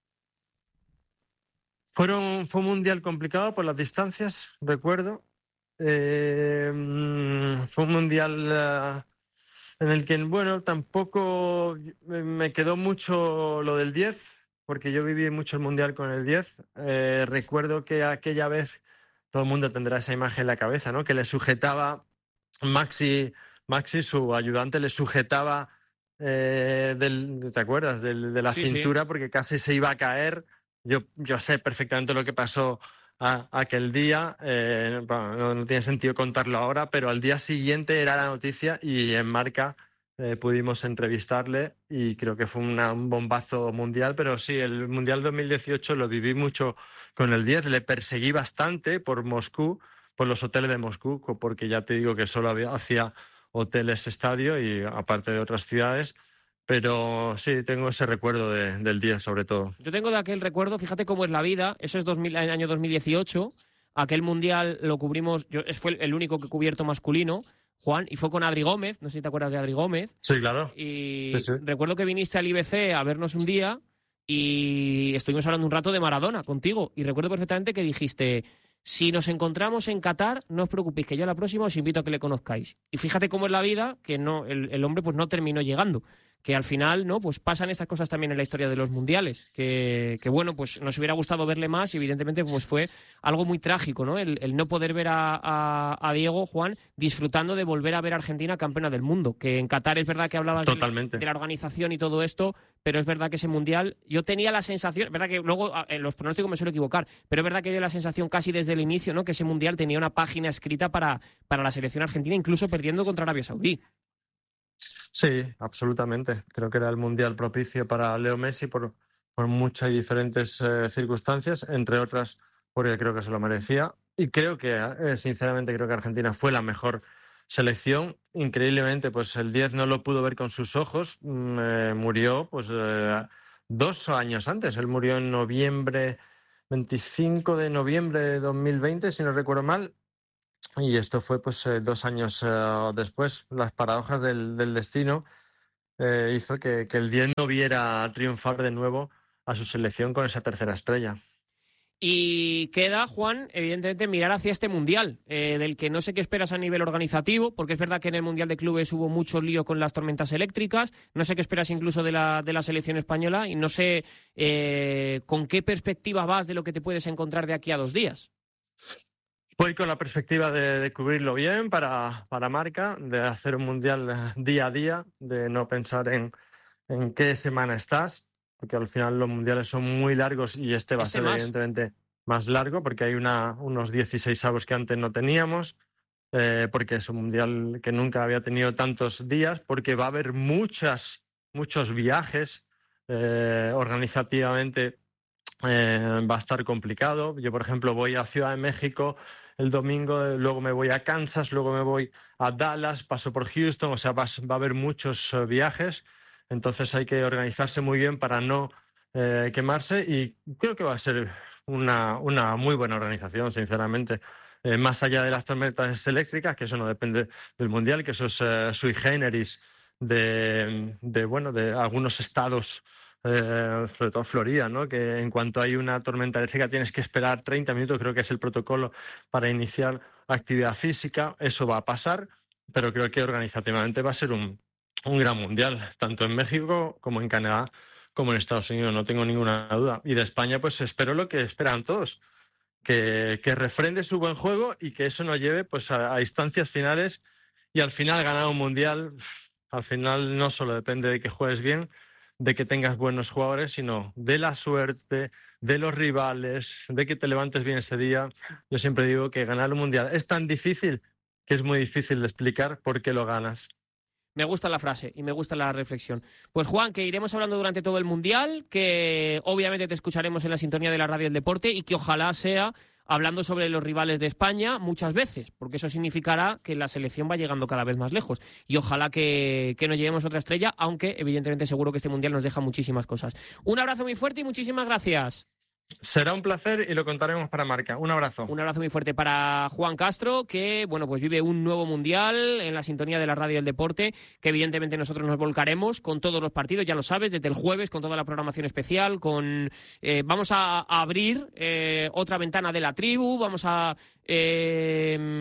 Speaker 11: Fueron, fue un mundial complicado por las distancias, recuerdo. Eh, fue un mundial uh, en el que, bueno, tampoco me quedó mucho lo del diez, porque yo viví mucho el mundial con el diez. Eh, recuerdo que aquella vez todo el mundo tendrá esa imagen en la cabeza, ¿no? Que le sujetaba Maxi, Maxi, su ayudante, le sujetaba eh, del, ¿te acuerdas? Del, de la
Speaker 1: Sí,
Speaker 11: cintura,
Speaker 1: sí.
Speaker 11: porque casi se iba a caer. Yo, yo sé perfectamente lo que pasó a, aquel día, eh, bueno, no, no tiene sentido contarlo ahora, pero al día siguiente era la noticia y en Marca eh, pudimos entrevistarle y creo que fue una, un bombazo mundial, pero sí, el Mundial dos mil dieciocho lo viví mucho con el diez, le perseguí bastante por Moscú, por los hoteles de Moscú, porque ya te digo que solo había, hacía hoteles estadio y aparte de otras ciudades. Pero sí, tengo ese recuerdo de, del día, sobre todo.
Speaker 1: Yo tengo de aquel recuerdo, fíjate cómo es la vida, eso es dos mil, el año dos mil dieciocho, aquel mundial lo cubrimos, yo, fue el único que he cubierto masculino, Juan, y fue con Adri Gómez, no sé si te acuerdas de Adri Gómez.
Speaker 11: Sí, claro.
Speaker 1: Y
Speaker 11: sí, sí.
Speaker 1: recuerdo que viniste al I B C a vernos un día y estuvimos hablando un rato de Maradona contigo, y recuerdo perfectamente que dijiste, si nos encontramos en Qatar, no os preocupéis, que yo a la próxima os invito a que le conozcáis. Y fíjate cómo es la vida, que no, el, el hombre pues no terminó llegando. Que al final, ¿no? Pues pasan estas cosas también en la historia de los mundiales. Que, que bueno, pues nos hubiera gustado verle más y evidentemente pues fue algo muy trágico, ¿no? El, el no poder ver a, a, a Diego, Juan, disfrutando de volver a ver a Argentina campeona del mundo. Que en Qatar es verdad que hablabas
Speaker 11: Totalmente.
Speaker 1: de la organización y todo esto, pero es verdad que ese mundial, yo tenía la sensación, es verdad que luego en los pronósticos me suelo equivocar, pero es verdad que dio la sensación casi desde el inicio, ¿no? Que ese mundial tenía una página escrita para, para la selección argentina, incluso perdiendo contra Arabia Saudí.
Speaker 11: Sí, absolutamente. Creo que era el mundial propicio para Leo Messi por, por muchas y diferentes eh, circunstancias, entre otras porque creo que se lo merecía. Y creo que, eh, sinceramente, creo que Argentina fue la mejor selección. Increíblemente, pues el diez no lo pudo ver con sus ojos. Eh, murió pues eh, dos años antes. Él murió en noviembre, veinticinco de noviembre de dos mil veinte, si no recuerdo mal. Y esto fue pues eh, dos años eh, después. Las paradojas del, del destino eh, hizo que, que el diez no viera triunfar de nuevo a su selección con esa tercera estrella.
Speaker 1: Y queda, Juan, evidentemente mirar hacia este Mundial, eh, del que no sé qué esperas a nivel organizativo, porque es verdad que en el Mundial de Clubes hubo mucho lío con las tormentas eléctricas, no sé qué esperas incluso de la, de la selección española y no sé eh, con qué perspectiva vas de lo que te puedes encontrar de aquí a dos días.
Speaker 11: Voy con la perspectiva de, de cubrirlo bien para, para Marca, de hacer un Mundial día a día, de no pensar en, en qué semana estás, porque al final los mundiales son muy largos y este va este a ser más. evidentemente más largo, porque hay una, unos dieciséis avos que antes no teníamos, eh, porque es un mundial que nunca había tenido tantos días, porque va a haber muchas, muchos viajes eh, organizativamente. Eh, va a estar complicado. Yo, por ejemplo, voy a Ciudad de México el domingo, luego me voy a Kansas, luego me voy a Dallas, paso por Houston, o sea, va, va a haber muchos uh, viajes, entonces hay que organizarse muy bien para no eh, quemarse y creo que va a ser una, una muy buena organización, sinceramente. Eh, más allá de las tormentas eléctricas, que eso no depende del Mundial, que eso es uh, sui generis de, de, bueno, de algunos estados. Eh, sobre todo Florida, ¿no? Que en cuanto hay una tormenta eléctrica tienes que esperar treinta minutos, creo que es el protocolo para iniciar actividad física. Eso va a pasar, pero creo que organizativamente va a ser un, un gran mundial, tanto en México como en Canadá, como en Estados Unidos, no tengo ninguna duda. Y de España, pues espero lo que esperan todos, que, que refrende su buen juego y que eso nos lleve pues, a, a instancias finales y al final ganar un mundial. Al final no solo depende de que juegues bien, de que tengas buenos jugadores, sino de la suerte, de los rivales, de que te levantes bien ese día. Yo siempre digo que ganar un mundial es tan difícil que es muy difícil de explicar por qué lo ganas.
Speaker 1: Me gusta la frase y me gusta la reflexión. Pues Juan, que iremos hablando durante todo el Mundial, que obviamente te escucharemos en la sintonía de la Radio del Deporte y que ojalá sea hablando sobre los rivales de España muchas veces, porque eso significará que la selección va llegando cada vez más lejos. Y ojalá que, que nos llevemos otra estrella, aunque evidentemente seguro que este Mundial nos deja muchísimas cosas. Un abrazo muy fuerte y muchísimas gracias.
Speaker 11: Será un placer y lo contaremos para Marca. Un abrazo.
Speaker 1: Un abrazo muy fuerte para Juan Castro, que bueno, pues vive un nuevo mundial en la sintonía de la Radio del Deporte, que evidentemente nosotros nos volcaremos con todos los partidos, ya lo sabes, desde el jueves, con toda la programación especial, con eh, vamos a abrir eh, otra ventana de la tribu, vamos a... Eh,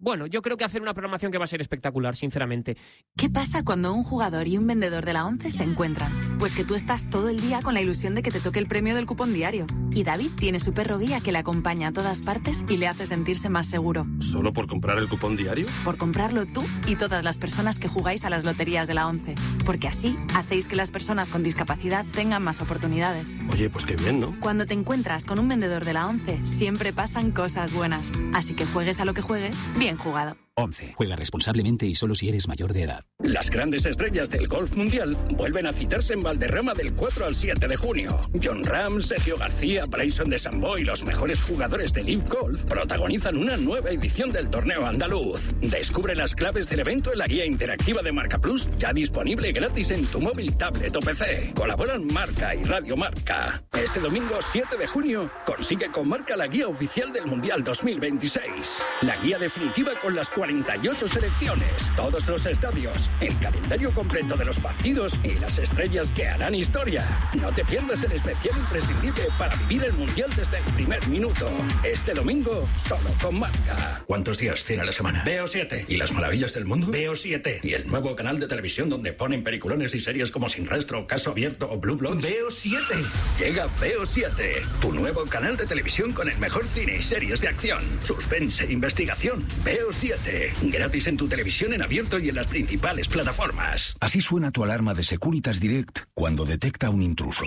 Speaker 1: bueno, yo creo que hacer una programación que va a ser espectacular, sinceramente.
Speaker 12: ¿Qué pasa cuando un jugador y un vendedor de la ONCE se encuentran? Pues que tú estás todo el día con la ilusión de que te toque el premio del cupón diario. Y David tiene su perro guía que le acompaña a todas partes y le hace sentirse más seguro.
Speaker 13: ¿Solo por comprar el cupón diario?
Speaker 12: Por comprarlo tú y todas las personas que jugáis a las loterías de la ONCE. Porque así hacéis que las personas con discapacidad tengan más oportunidades.
Speaker 13: Oye, pues qué bien, ¿no?
Speaker 12: Cuando te encuentras con un vendedor de la ONCE, siempre pasan cosas buenas. Así que juegues a lo que juegues, bien jugado.
Speaker 14: ONCE. Juega responsablemente y solo si eres mayor de edad.
Speaker 8: Las grandes estrellas del golf mundial vuelven a citarse en Valderrama del cuatro al siete de junio. Jon Rahm, Sergio García, Bryson DeChambeau y los mejores jugadores de Live Golf protagonizan una nueva edición del torneo andaluz. Descubre las claves del evento en la guía interactiva de Marca Plus, ya disponible gratis en tu móvil, tablet o P C. Colaboran Marca y Radio Marca. Este domingo siete de junio consigue con Marca la guía oficial del Mundial dos mil veintiséis. La guía definitiva con las cuarenta y ocho selecciones, todos los estadios, el calendario completo de los partidos y las estrellas que harán historia. No te pierdas el especial imprescindible para vivir el Mundial desde el primer minuto. Este domingo, solo con Marca. ¿Cuántos días tiene la semana? Veo siete. ¿Y las maravillas del mundo? Veo siete. ¿Y el nuevo canal de televisión donde ponen peliculones y series como Sin Rastro, Caso Abierto o Blue Bloods? Veo siete. Llega Veo siete, tu nuevo canal de televisión con el mejor cine y series de acción, suspense e investigación. Veo siete. Gratis en tu televisión en abierto y en las principales plataformas.
Speaker 14: Así suena tu alarma de Securitas Direct cuando detecta un intruso.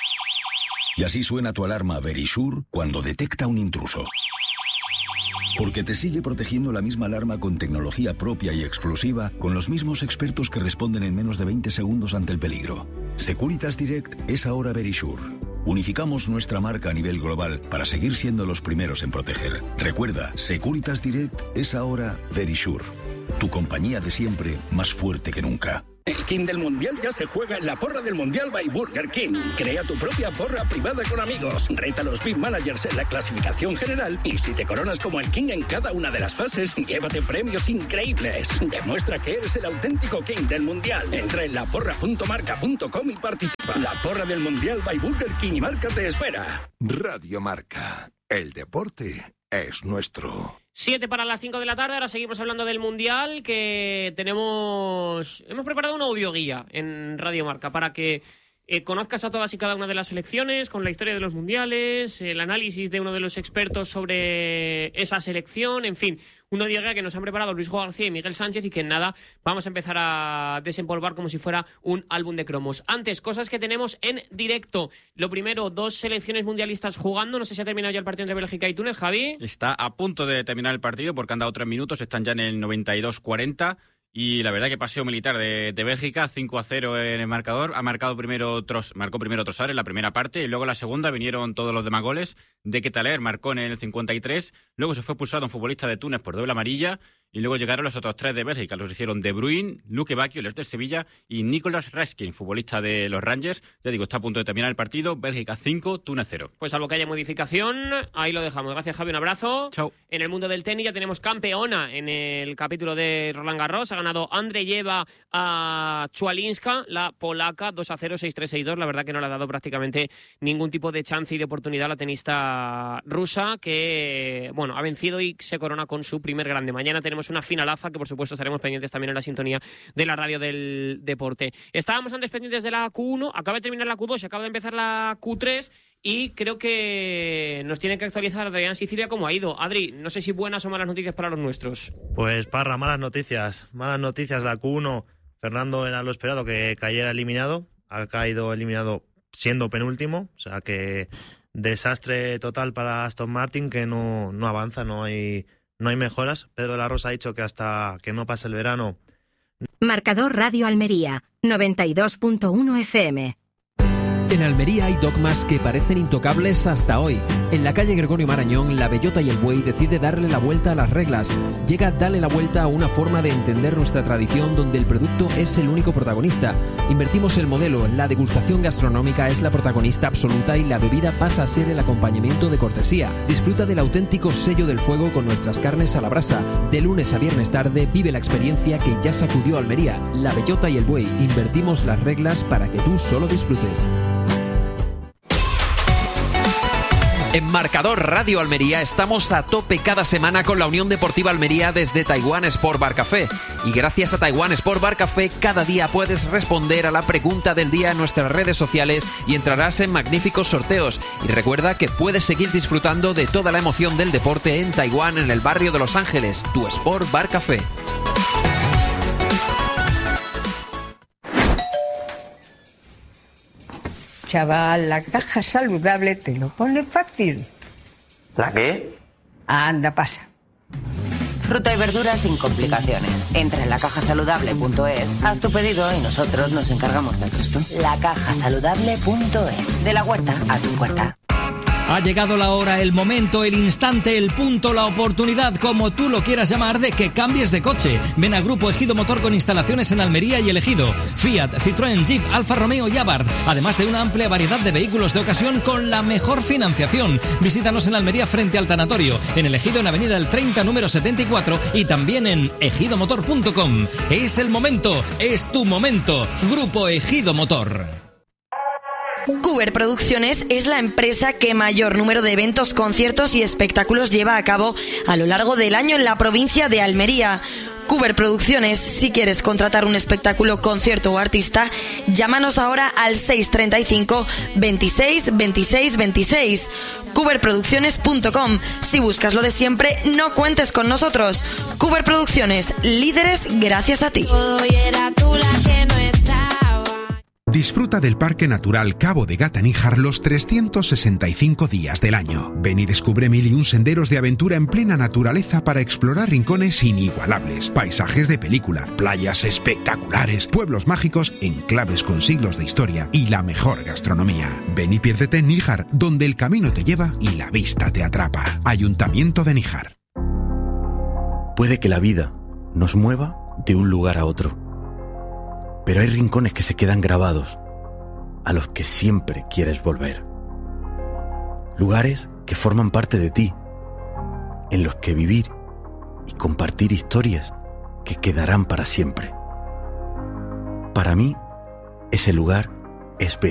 Speaker 14: Y así suena tu alarma Verisure cuando detecta un intruso. Porque te sigue protegiendo la misma alarma con tecnología propia y exclusiva, con los mismos expertos que responden en menos de veinte segundos ante el peligro. Securitas Direct es ahora Verisure. Unificamos nuestra marca a nivel global para seguir siendo los primeros en proteger. Recuerda, Securitas Direct es ahora Verisure. Tu compañía de siempre, más fuerte que nunca.
Speaker 8: El King del Mundial ya se juega en la porra del Mundial by Burger King. Crea tu propia porra privada con amigos. Reta a los Big Managers en la clasificación general y si te coronas como el King en cada una de las fases, llévate premios increíbles. Demuestra que eres el auténtico King del Mundial. Entra en la porra punto marca punto com y participa. La porra del Mundial by Burger King y Marca te espera.
Speaker 10: Radio Marca. El deporte es nuestro.
Speaker 1: Siete para las cinco de la tarde, ahora seguimos hablando del Mundial, que tenemos... Hemos preparado una audioguía en Radio Marca para que eh, conozcas a todas y cada una de las selecciones, con la historia de los Mundiales, el análisis de uno de los expertos sobre esa selección, en fin, una audioguía que nos han preparado Luis Juan García y Miguel Sánchez y que en nada vamos a empezar a desempolvar como si fuera un álbum de cromos. Antes, cosas que tenemos en directo. Lo primero, dos selecciones mundialistas jugando. No sé si ha terminado ya el partido entre Bélgica y Túnez, Javi.
Speaker 6: Está a punto de terminar el partido porque han dado tres minutos, están ya en el noventa y dos cuarenta. Y la verdad que paseo militar de, de Bélgica, cinco a cero en el marcador. Ha marcado primero Tros, marcó primero Trossard en la primera parte y luego en la segunda vinieron todos los demás goles. De Ketelaere marcó en el cincuenta y tres, luego se fue expulsado un futbolista de Túnez por doble amarilla y luego llegaron los otros tres de Bélgica. Los hicieron De Bruyne, Luque Bacchio, el del Sevilla y Nicolas Raskin, futbolista de los Rangers. Ya digo, está a punto de terminar el partido. Bélgica cinco, Túnez cero.
Speaker 1: Pues salvo que haya modificación, ahí lo dejamos. Gracias, Javi, un abrazo.
Speaker 6: Chao.
Speaker 1: En el mundo del tenis ya tenemos campeona en el capítulo de Roland Garros. Ha ganado Andreyeva a Chualinska, la polaca, dos a cero, seis tres, seis dos. La verdad que no le ha dado prácticamente ningún tipo de chance y de oportunidad a la tenista rusa, que bueno, ha vencido y se corona con su primer grande. Mañana tenemos una finalaza que por supuesto estaremos pendientes también en la sintonía de la radio del deporte. Estábamos antes pendientes de la Q uno, acaba de terminar la Q dos y acaba de empezar la Q tres y creo que nos tiene que actualizar Adrián Sicilia cómo ha ido. Adri, no sé si buenas o malas noticias para los nuestros.
Speaker 15: Pues Parra, malas noticias, malas noticias. La Q uno, Fernando era lo esperado que cayera eliminado, ha caído eliminado siendo penúltimo, o sea que desastre total para Aston Martin, que no, no avanza, no hay, no hay mejoras. Pedro de la Rosa ha dicho que hasta que no pase el verano.
Speaker 16: Marcador Radio Almería, noventa y dos punto uno F M.
Speaker 17: En Almería hay dogmas que parecen intocables hasta hoy. En la calle Gregorio Marañón, la Bellota y el Buey decide darle la vuelta a las reglas. Llega Dale la vuelta a una forma de entender nuestra tradición donde el producto es el único protagonista. Invertimos el modelo, la degustación gastronómica es la protagonista absoluta y la bebida pasa a ser el acompañamiento de cortesía. Disfruta del auténtico sello del fuego con nuestras carnes a la brasa. De lunes a viernes tarde vive la experiencia que ya sacudió Almería. La Bellota y el Buey, invertimos las reglas para que tú solo disfrutes. En Marcador Radio Almería estamos a tope cada semana con la Unión Deportiva Almería desde Taiwán Sport Bar Café. Y gracias a Taiwán Sport Bar Café, cada día puedes responder a la pregunta del día en nuestras redes sociales y entrarás en magníficos sorteos. Y recuerda que puedes seguir disfrutando de toda la emoción del deporte en Taiwán, en el barrio de Los Ángeles, tu Sport Bar Café.
Speaker 18: Chaval, la caja saludable te lo pone fácil.
Speaker 19: ¿La qué?
Speaker 18: Anda, pasa.
Speaker 20: Fruta y verdura sin complicaciones. Entra en la caja saludable punto es, haz tu pedido y nosotros nos encargamos del resto. la caja saludable punto es. De la huerta a tu puerta.
Speaker 21: Ha llegado la hora, el momento, el instante, el punto, la oportunidad, como tú lo quieras llamar, de que cambies de coche. Ven a Grupo Ejido Motor con instalaciones en Almería y El Ejido. Fiat, Citroën, Jeep, Alfa Romeo y Abarth. Además de una amplia variedad de vehículos de ocasión con la mejor financiación. Visítanos en Almería frente al tanatorio. En El Ejido en Avenida El treinta, número setenta y cuatro. Y también en ejido motor punto com. Es el momento, es tu momento. Grupo Ejido Motor.
Speaker 22: Cuber Producciones es la empresa que mayor número de eventos, conciertos y espectáculos lleva a cabo a lo largo del año en la provincia de Almería. Cuber Producciones, si quieres contratar un espectáculo, concierto o artista, llámanos ahora al seis treinta y cinco, veintiséis, veintiséis, veintiséis. cuber producciones punto com. Si buscas lo de siempre, no cuentes con nosotros. Cuber Producciones, líderes gracias a ti.
Speaker 23: Disfruta del Parque Natural Cabo de Gata-Níjar los trescientos sesenta y cinco días del año. Ven y descubre mil y un senderos de aventura en plena naturaleza para explorar rincones inigualables, paisajes de película, playas espectaculares, pueblos mágicos, enclaves con siglos de historia y la mejor gastronomía. Ven y piérdete en Níjar, donde el camino te lleva y la vista te atrapa. Ayuntamiento de Níjar.
Speaker 24: Puede que la vida nos mueva de un lugar a otro, pero hay rincones que se quedan grabados, a los que siempre quieres volver. Lugares que forman parte de ti, en los que vivir y compartir historias que quedarán para siempre. Para mí, ese lugar es bello.